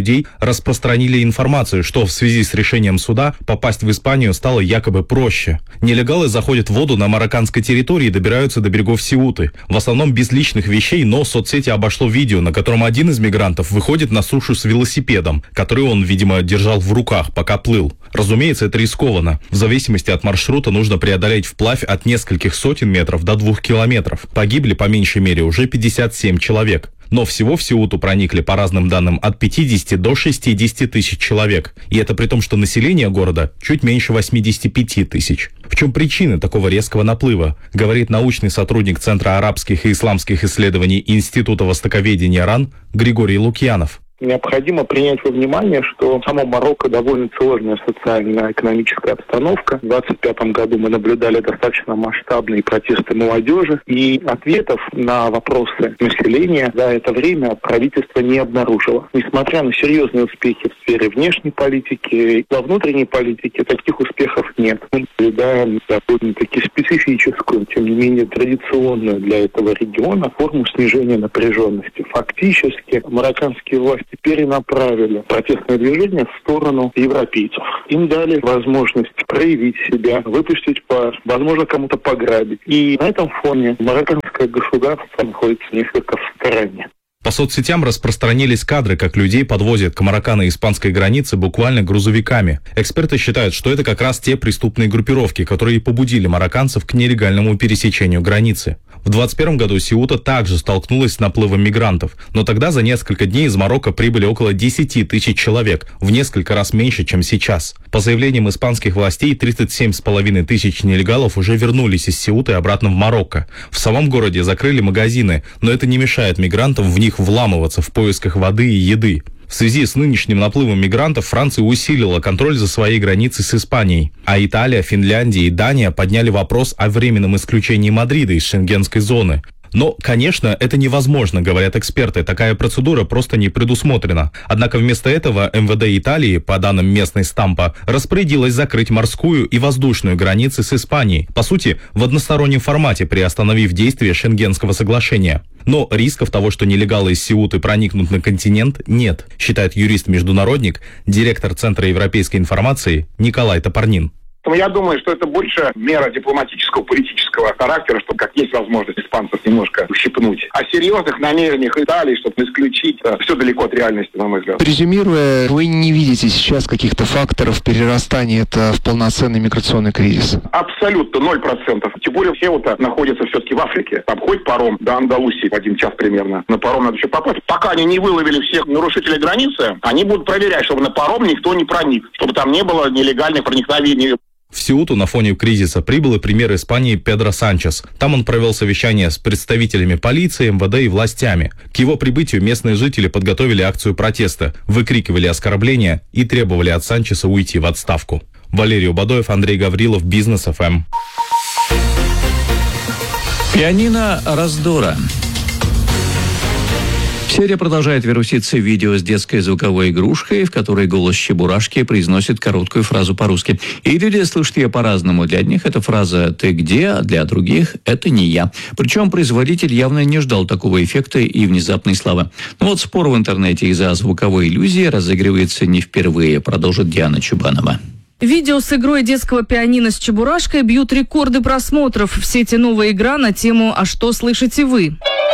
людей распространили информацию, что в связи с решением суда попасть в Испанию стало якобы проще. Нелегалы заходят в воду на марокканской территории и добираются до берегов Сеуты. В основном без личных вещей, но соцсети обошло видео, на котором один из мигрантов выходит на сушу с велосипедом, который он, видимо, держал в руках, пока плыл. Разумеется, это рискованно. В зависимости от маршрута нужно преодолеть вплавь от нескольких сотен метров до 2 километров. Погибли по меньшей мере уже 57 человек. Но всего в Сеуту проникли, по разным данным, от 50 до 60 тысяч человек. И это при том, что население города чуть меньше 85 тысяч. В чем причины такого резкого наплыва, говорит научный сотрудник Центра арабских и исламских исследований Института востоковедения РАН Григорий Лукьянов. Необходимо принять во внимание, что само Марокко довольно сложная социально-экономическая обстановка. В 2025 году мы наблюдали достаточно масштабные протесты молодежи, и ответов на вопросы населения за это время правительство не обнаружило. Несмотря на серьезные успехи в сфере внешней политики, во внутренней политике таких успехов нет. Мы наблюдаем довольно-таки специфическую, тем не менее традиционную для этого региона форму снижения напряженности. Фактически марокканские власти перенаправили протестное движение в сторону европейцев. Им дали возможность проявить себя, выпустить пар, возможно, кому-то пограбить. И на этом фоне марокканское государство находится несколько в стороне. По соцсетям распространились кадры, как людей подвозят к мароккано-испанской границе буквально грузовиками. Эксперты считают, что это как раз те преступные группировки, которые и побудили марокканцев к нелегальному пересечению границы. В 2021 году Сеута также столкнулась с наплывом мигрантов, но тогда за несколько дней из Марокко прибыли около 10 тысяч человек, в несколько раз меньше, чем сейчас. По заявлениям испанских властей, 37,5 тысяч нелегалов уже вернулись из Сеуты обратно в Марокко. В самом городе закрыли магазины, но это не мешает мигрантам в них вламываться в поисках воды и еды. В связи с нынешним наплывом мигрантов Франция усилила контроль за своей границей с Испанией, а Италия, Финляндия и Дания подняли вопрос о временном исключении Мадрида из шенгенской зоны. Но, конечно, это невозможно, говорят эксперты, такая процедура просто не предусмотрена. Однако вместо этого МВД Италии, по данным местной Стампа, распорядилась закрыть морскую и воздушную границы с Испанией, по сути, в одностороннем формате, приостановив действие Шенгенского соглашения. Но рисков того, что нелегалы из Сеуты проникнут на континент, нет, считает юрист-международник, директор Центра европейской информации Николай Топорнин. Я думаю, что это больше мера дипломатического, политического характера, чтобы как есть возможность испанцев немножко ущипнуть. О серьезных намерениях Италии, чтобы исключить, все далеко от реальности, на мой взгляд. Резюмируя, вы не видите сейчас каких-то факторов перерастания это в полноценный миграционный кризис? Абсолютно 0%. Тем более Сеута находится все-таки в Африке. Там ходит паром до Андалусии в 1 час примерно. На паром надо еще попасть. Пока они не выловили всех нарушителей границы, они будут проверять, чтобы на паром никто не проник, чтобы там не было нелегальных проникновений. В Сеуту на фоне кризиса прибыл и премьер Испании Педро Санчес. Там он провел совещание с представителями полиции, МВД и властями. К его прибытию местные жители подготовили акцию протеста, выкрикивали оскорбления и требовали от Санчеса уйти в отставку. Валерий Убадоев, Андрей Гаврилов, Бизнес ФМ. Пианино раздора. Серия продолжает вируситься видео с детской звуковой игрушкой, в которой голос Чебурашки произносит короткую фразу по-русски. И люди слышат ее по-разному. Для одних эта фраза «ты где?», а для других «это не я». Причем производитель явно не ждал такого эффекта и внезапной славы. Но вот спор в интернете из-за звуковой иллюзии разыгрывается не впервые, продолжит Диана Чубанова. Видео с игрой детского пианино с Чебурашкой бьют рекорды просмотров. В сети новая игра на тему «А что слышите вы?».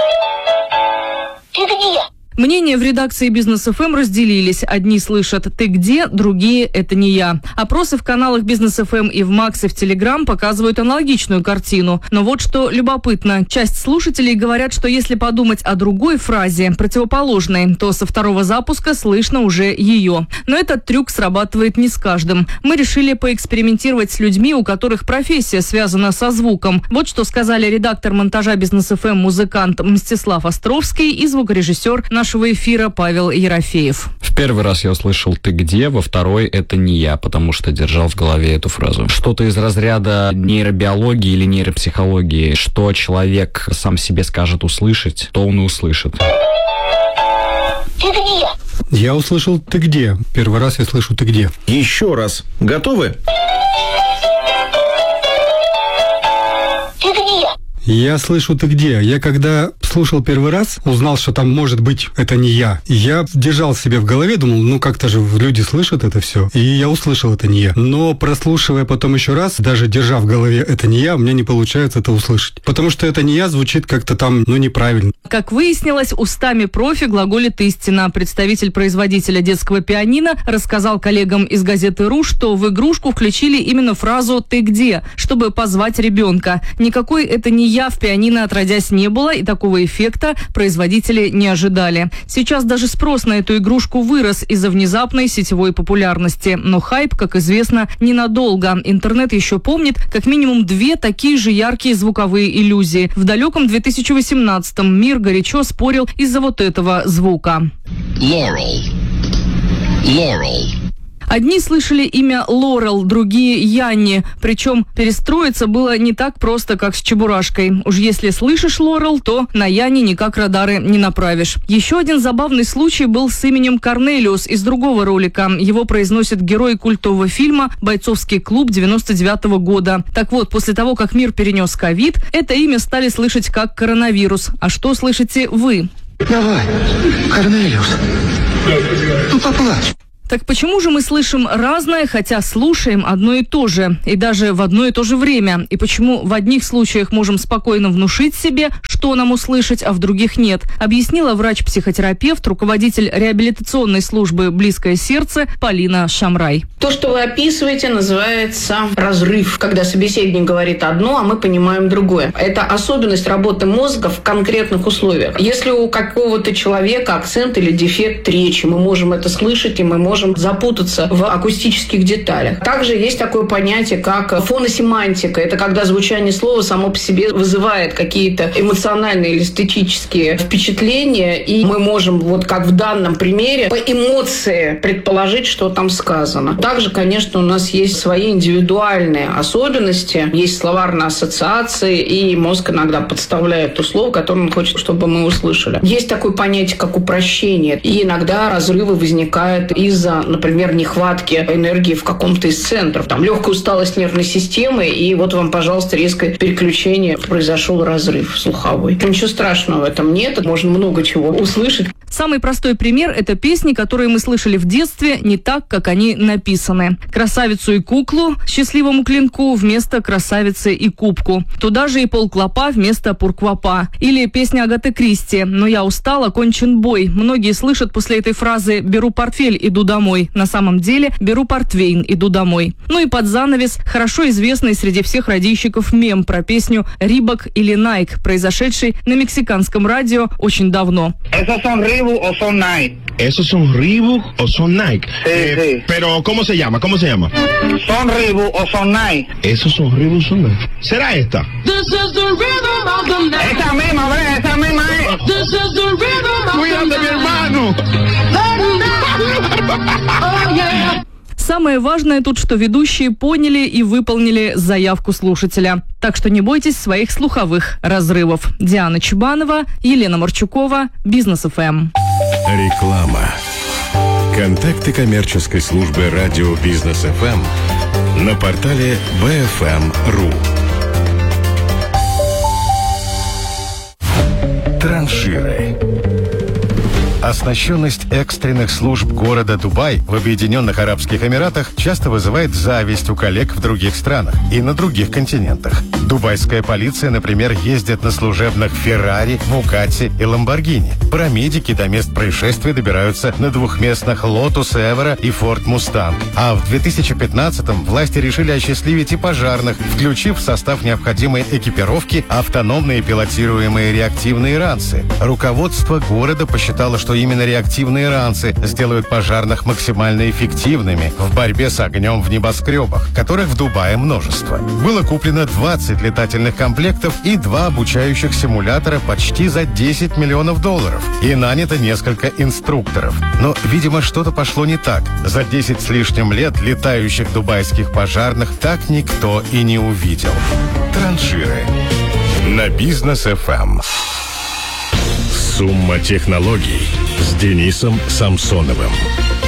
Ты где? Мнения в редакции Бизнес ФМ разделились. Одни слышат «ты где?», другие «это не я». Опросы в каналах Бизнес ФМ и в Макс, и в Телеграм показывают аналогичную картину. Но вот что любопытно. Часть слушателей говорят, что если подумать о другой фразе, противоположной, то со второго запуска слышно уже ее. Но этот трюк срабатывает не с каждым. Мы решили поэкспериментировать с людьми, у которых профессия связана со звуком. Вот что сказали редактор монтажа Бизнес ФМ, музыкант Мстислав Островский и звукорежиссер нашего эфира Павел Ерофеев. В первый раз я услышал «ты где?», во второй «это не я», потому что держал в голове эту фразу. Что-то из разряда нейробиологии или нейропсихологии. Что человек сам себе скажет услышать, то он и услышит. Ты где? Я услышал «ты где?». Первый раз я слышу «ты где?». Еще раз. Готовы? Ты где? Я слышу «Ты где?». Я когда слушал первый раз, узнал, что там может быть это не я. Я держал себе в голове, думал, как-то же люди слышат это все. И я услышал «Это не я». Но прослушивая потом еще раз, даже держа в голове «Это не я», у меня не получается это услышать. Потому что «Это не я» звучит как-то там, неправильно. Как выяснилось, устами профи глаголит истина. Представитель производителя детского пианино рассказал коллегам из газеты «Ру», что в игрушку включили именно фразу «Ты где?», чтобы позвать ребенка. Никакой «Это не я» в пианино отродясь не было, и такого эффекта производители не ожидали. Сейчас даже спрос на эту игрушку вырос из-за внезапной сетевой популярности. Но хайп, как известно, ненадолго. Интернет еще помнит как минимум 2 такие же яркие звуковые иллюзии. В далеком 2018-м мир горячо спорил из-за вот этого звука. Laurel. Одни слышали имя Лорел, другие Янни. Причем перестроиться было не так просто, как с Чебурашкой. Уж если слышишь Лорел, то на Янни никак радары не направишь. Еще один забавный случай был с именем Корнелиус из другого ролика. Его произносит герой культового фильма «Бойцовский клуб» 99-го года. Так вот, после того, как мир перенес ковид, это имя стали слышать как коронавирус. А что слышите вы? Давай, Корнелиус, поплачь. Так почему же мы слышим разное, хотя слушаем одно и то же, и даже в одно и то же время? И почему в одних случаях можем спокойно внушить себе, что нам услышать, а в других нет? Объяснила врач-психотерапевт, руководитель реабилитационной службы «Близкое сердце» Полина Шамрай. То, что вы описываете, называется разрыв, когда собеседник говорит одно, а мы понимаем другое. Это особенность работы мозга в конкретных условиях. Если у какого-то человека акцент или дефект речи, мы можем это слышать, и мы можем запутаться в акустических деталях. Также есть такое понятие, как фоносемантика. Это когда звучание слова само по себе вызывает какие-то эмоциональные или эстетические впечатления, и мы можем, вот как в данном примере, по эмоции предположить, что там сказано. Также, конечно, у нас есть свои индивидуальные особенности, есть словарные ассоциации, и мозг иногда подставляет то слово, которое он хочет, чтобы мы услышали. Есть такое понятие, как упрощение, и иногда разрывы возникают из-за, например, нехватки энергии в каком-то из центров. Там легкая усталость нервной системы, и вот вам, пожалуйста, резкое переключение, произошел разрыв слуховой. Ничего страшного в этом нет, можно много чего услышать. Самый простой пример – это песни, которые мы слышали в детстве не так, как они написаны. «Красавицу и куклу» счастливому клинку вместо «красавицы и кубку». Туда же и полклопа вместо пурквапа. Или песня Агаты Кристи «Но я устал, окончен бой». Многие слышат после этой фразы «беру портфель, иду домой». На самом деле «беру портвейн, иду домой». Ну и под занавес хорошо известный среди всех радийщиков мем про песню «Рибок» или «Найк», произошедший на мексиканском радио очень давно. O son Nike. ¿Esos son Reebok o son Nike? Sí. Pero ¿cómo se llama? Son Reebok o son Nike. ¿Esos son Reebok o son Nike? ¿Será esta? This is the rhythm of the night. Esa misma es. This is the rhythm of the night. Cuídate, mi hermano. Oh, yeah. Самое важное тут, что ведущие поняли и выполнили заявку слушателя. Так что не бойтесь своих слуховых разрывов. Диана Чубанова, Елена Марчукова, Бизнес ФМ. Реклама. Контакты коммерческой службы радио Бизнес ФМ на портале bfm.ru. Транширы. Оснащенность экстренных служб города Дубай в Объединенных Арабских Эмиратах часто вызывает зависть у коллег в других странах и на других континентах. Дубайская полиция, например, ездит на служебных Феррари, Букатти и Ламборгини. Парамедики до мест происшествия добираются на двухместных Лотус Эвера и Форд Мустанг. А в 2015-м власти решили осчастливить и пожарных, включив в состав необходимой экипировки автономные пилотируемые реактивные ранцы. Руководство города посчитало, что именно реактивные ранцы сделают пожарных максимально эффективными в борьбе с огнем в небоскребах, которых в Дубае множество. Было куплено 20 летательных комплектов и 2 обучающих симулятора почти за $10 миллионов. И нанято несколько инструкторов. Но, видимо, что-то пошло не так. За 10 с лишним лет летающих дубайских пожарных так никто и не увидел. Транширы. На Бизнес ФМ. Сумма технологий с Денисом Самсоновым.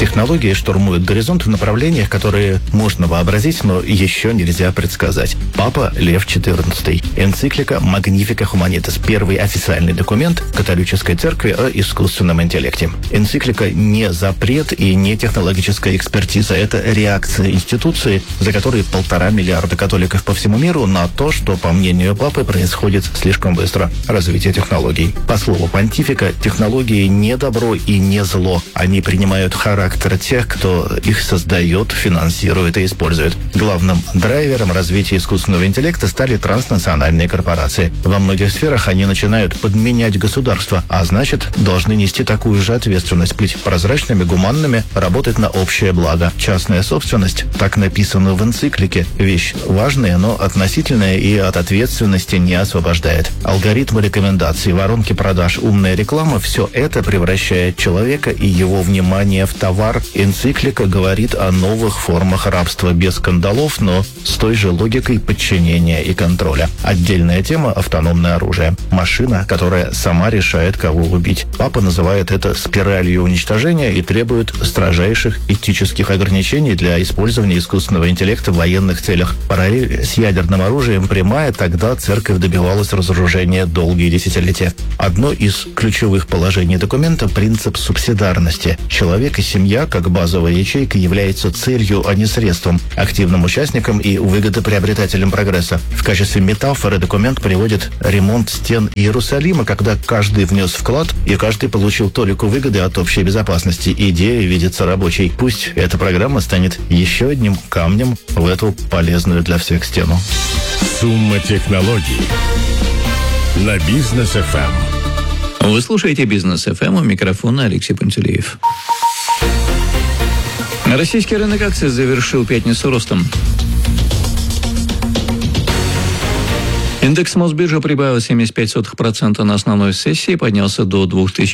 Технологии штурмуют горизонт в направлениях, которые можно вообразить, но еще нельзя предсказать. Папа Лев XIV. Энциклика Magnifica Humanitas. Первый официальный документ католической церкви о искусственном интеллекте. Энциклика не запрет и не технологическая экспертиза. Это реакция институции, за которой 1,5 миллиарда католиков по всему миру, на то, что, по мнению папы, происходит слишком быстро. Развитие технологий. По слову понтифика, технологии не добро и не зло. Они принимают характер тех, кто их создает, финансирует и использует. Главным драйвером развития искусственного интеллекта стали транснациональные корпорации. Во многих сферах они начинают подменять государство, а значит, должны нести такую же ответственность, быть прозрачными, гуманными, работать на общее благо. Частная собственность, так написано в энциклике, вещь важная, но относительная и от ответственности не освобождает. Алгоритмы рекомендаций, воронки продаж, умная реклама – все это превращает человека и его внимание в товар. Энциклика говорит о новых формах рабства без кандалов, но с той же логикой подчинения и контроля. Отдельная тема – автономное оружие. Машина, которая сама решает, кого убить. Папа называет это спиралью уничтожения и требует строжайших этических ограничений для использования искусственного интеллекта в военных целях. Параллель с ядерным оружием прямая, тогда церковь добивалась разоружения долгие десятилетия. Одно из ключевых положений документа – принцип субсидарности. Человек и семья, как базовая ячейка, являются целью, а не средством, активным участником и выгодоприобретателем прогресса. В качестве метафоры документ приводит ремонт стен Иерусалима, когда каждый внес вклад и каждый получил толику выгоды от общей безопасности. Идея видится рабочей. Пусть эта программа станет еще одним камнем в эту полезную для всех стену. Сумма технологий на Бизнес ФМ. Вы слушаете Бизнес ФМ, у микрофона Алексей Пантелеев. Российский рынок акций завершил пятницу ростом. Индекс Мосбиржи прибавил 0,75% на основной сессии, поднялся до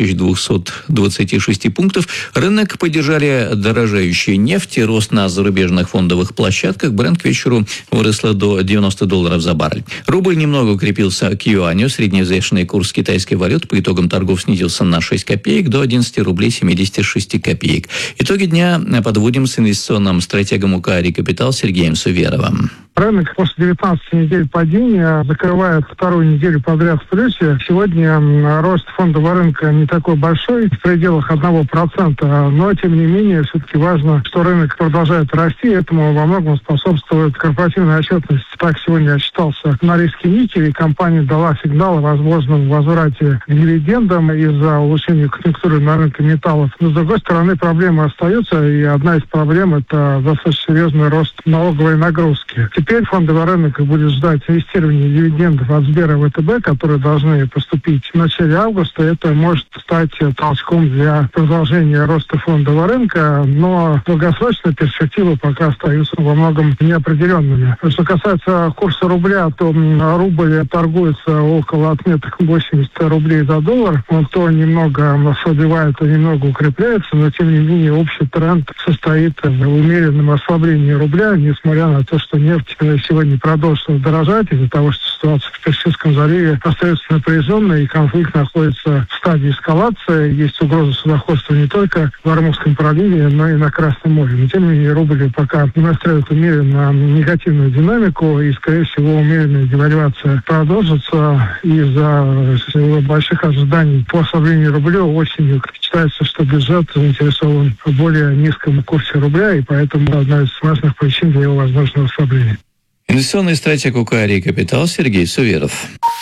2226 пунктов. Рынок поддержали дорожающие нефть и рост на зарубежных фондовых площадках. Брент к вечеру выросла до $90 за баррель. Рубль немного укрепился к юаню. Средневзвешенный курс китайской валюты по итогам торгов снизился на 6 копеек до 11 рублей 76 копеек. Итоги дня подводим с инвестиционным стратегом УК «Рекапитал» Сергеем Суверовым. Рынок после 19 недель падения закрывает вторую неделю подряд в плюсе. Сегодня рост фондового рынка не такой большой, в пределах 1%, но тем не менее все-таки важно, что рынок продолжает расти, этому во многом способствует корпоративная отчетность. Так сегодня отчитался Норильский никель, и компания дала сигнал о возможном возврате к дивидендам из-за улучшения конъюнктуры на рынке металлов. Но с другой стороны проблемы остаются, и одна из проблем – это достаточно серьезный рост налоговой нагрузки. Теперь фондовый рынок будет ждать инвестирования дивидендов от Сбера и ВТБ, которые должны поступить в начале августа. Это может стать толчком для продолжения роста фондового рынка, но долгосрочные перспективы пока остаются во многом неопределенными. Что касается курса рубля, то рубль торгуется около отметок 80 рублей за доллар. Он то немного ослабевает, то немного укрепляется, но тем не менее общий тренд состоит в умеренном ослаблении рубля, несмотря на то, что нефть сегодня продолжила дорожать из-за того, что ситуация в Персидском заливе остается напряженной, и конфликт находится в стадии эскалации. Есть угроза судоходства не только в Ормузском проливе, но и на Красном море. Но тем не менее рубль пока демонстрирует умеренно негативную динамику, и, скорее всего, умеренная девальвация продолжится из-за больших ожиданий по ослаблению рубля осенью. Считается, что бюджет заинтересован в более низком курсе рубля, и поэтому одна из важных причин для его возможного ослабления. Инвестиционный стратег УК «Рекапитал» Сергей Суверов.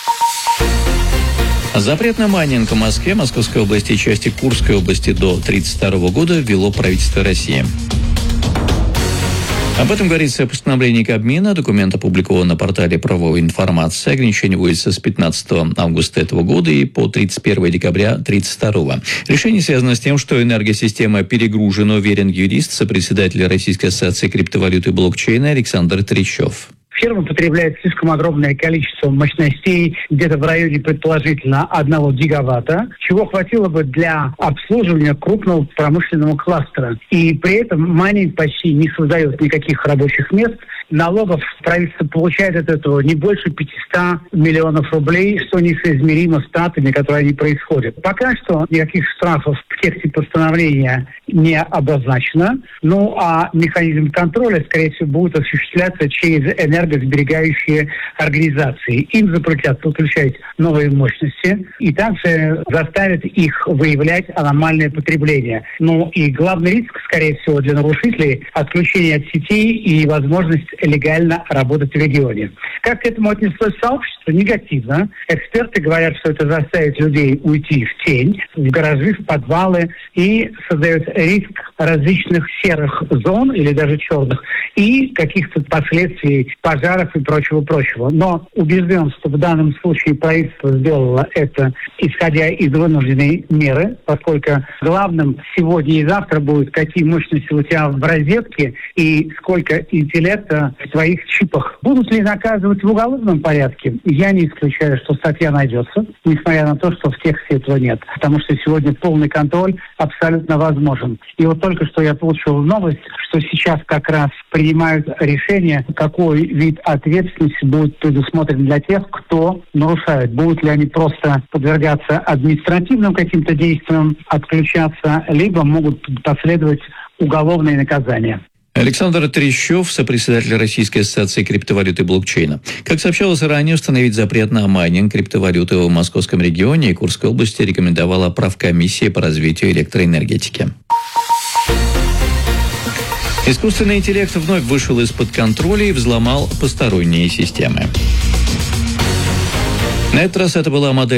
Запрет на майнинг в Москве, Московской области и части Курской области до 1932 года ввело правительство России. Об этом говорится в постановлении Кабмина. Документ опубликован на портале правовой информации. Ограничение вводится с 15 августа этого года и по 31 декабря 1932. Решение связано с тем, что энергосистема перегружена, уверен юрист, сопредседатель Российской ассоциации криптовалюты и блокчейна Александр Трещев. Фирма потребляет слишком огромное количество мощностей, где-то в районе, предположительно, 1 гигаватта, чего хватило бы для обслуживания крупного промышленного кластера. И при этом майнинг почти не создает никаких рабочих мест налогов правительство получает от этого не больше 500 миллионов рублей, что несоизмеримо с тратами, которые они происходят. Пока что никаких штрафов в тексте постановления не обозначено. Ну, а механизм контроля, скорее всего, будет осуществляться через энергосберегающие организации. Им запретят подключать новые мощности и также заставят их выявлять аномальное потребление. Ну, и главный риск, скорее всего, для нарушителей – отключение от сетей и возможность легально работать в регионе. Как к этому отнеслось сообщество? Негативно. Эксперты говорят, что это заставит людей уйти в тень, в гаражи, в подвалы и создает риск различных серых зон или даже черных и каких-то последствий пожаров и прочего-прочего. Но убежден, что в данном случае правительство сделало это, исходя из вынужденной меры, поскольку главным сегодня и завтра будет, какие мощности у тебя в розетке и сколько интеллекта в твоих чипах. Будут ли наказывать в уголовном порядке? Я не исключаю, что статья найдется, несмотря на то, что в тексте этого нет. Потому что сегодня полный контроль абсолютно возможен. И вот только что я получил новость, что сейчас как раз принимают решение, какой вид ответственности будет предусмотрен для тех, кто нарушает. Будут ли они просто подвергаться административным каким-то действиям, отключаться, либо могут последовать уголовные наказания. Александр Трещев, сопредседатель Российской ассоциации криптовалюты и блокчейна. Как сообщалось ранее, установить запрет на майнинг криптовалюты в Московском регионе и Курской области рекомендовала правкомиссия по развитию электроэнергетики. Искусственный интеллект вновь вышел из-под контроля и взломал посторонние системы. На этот раз это была модель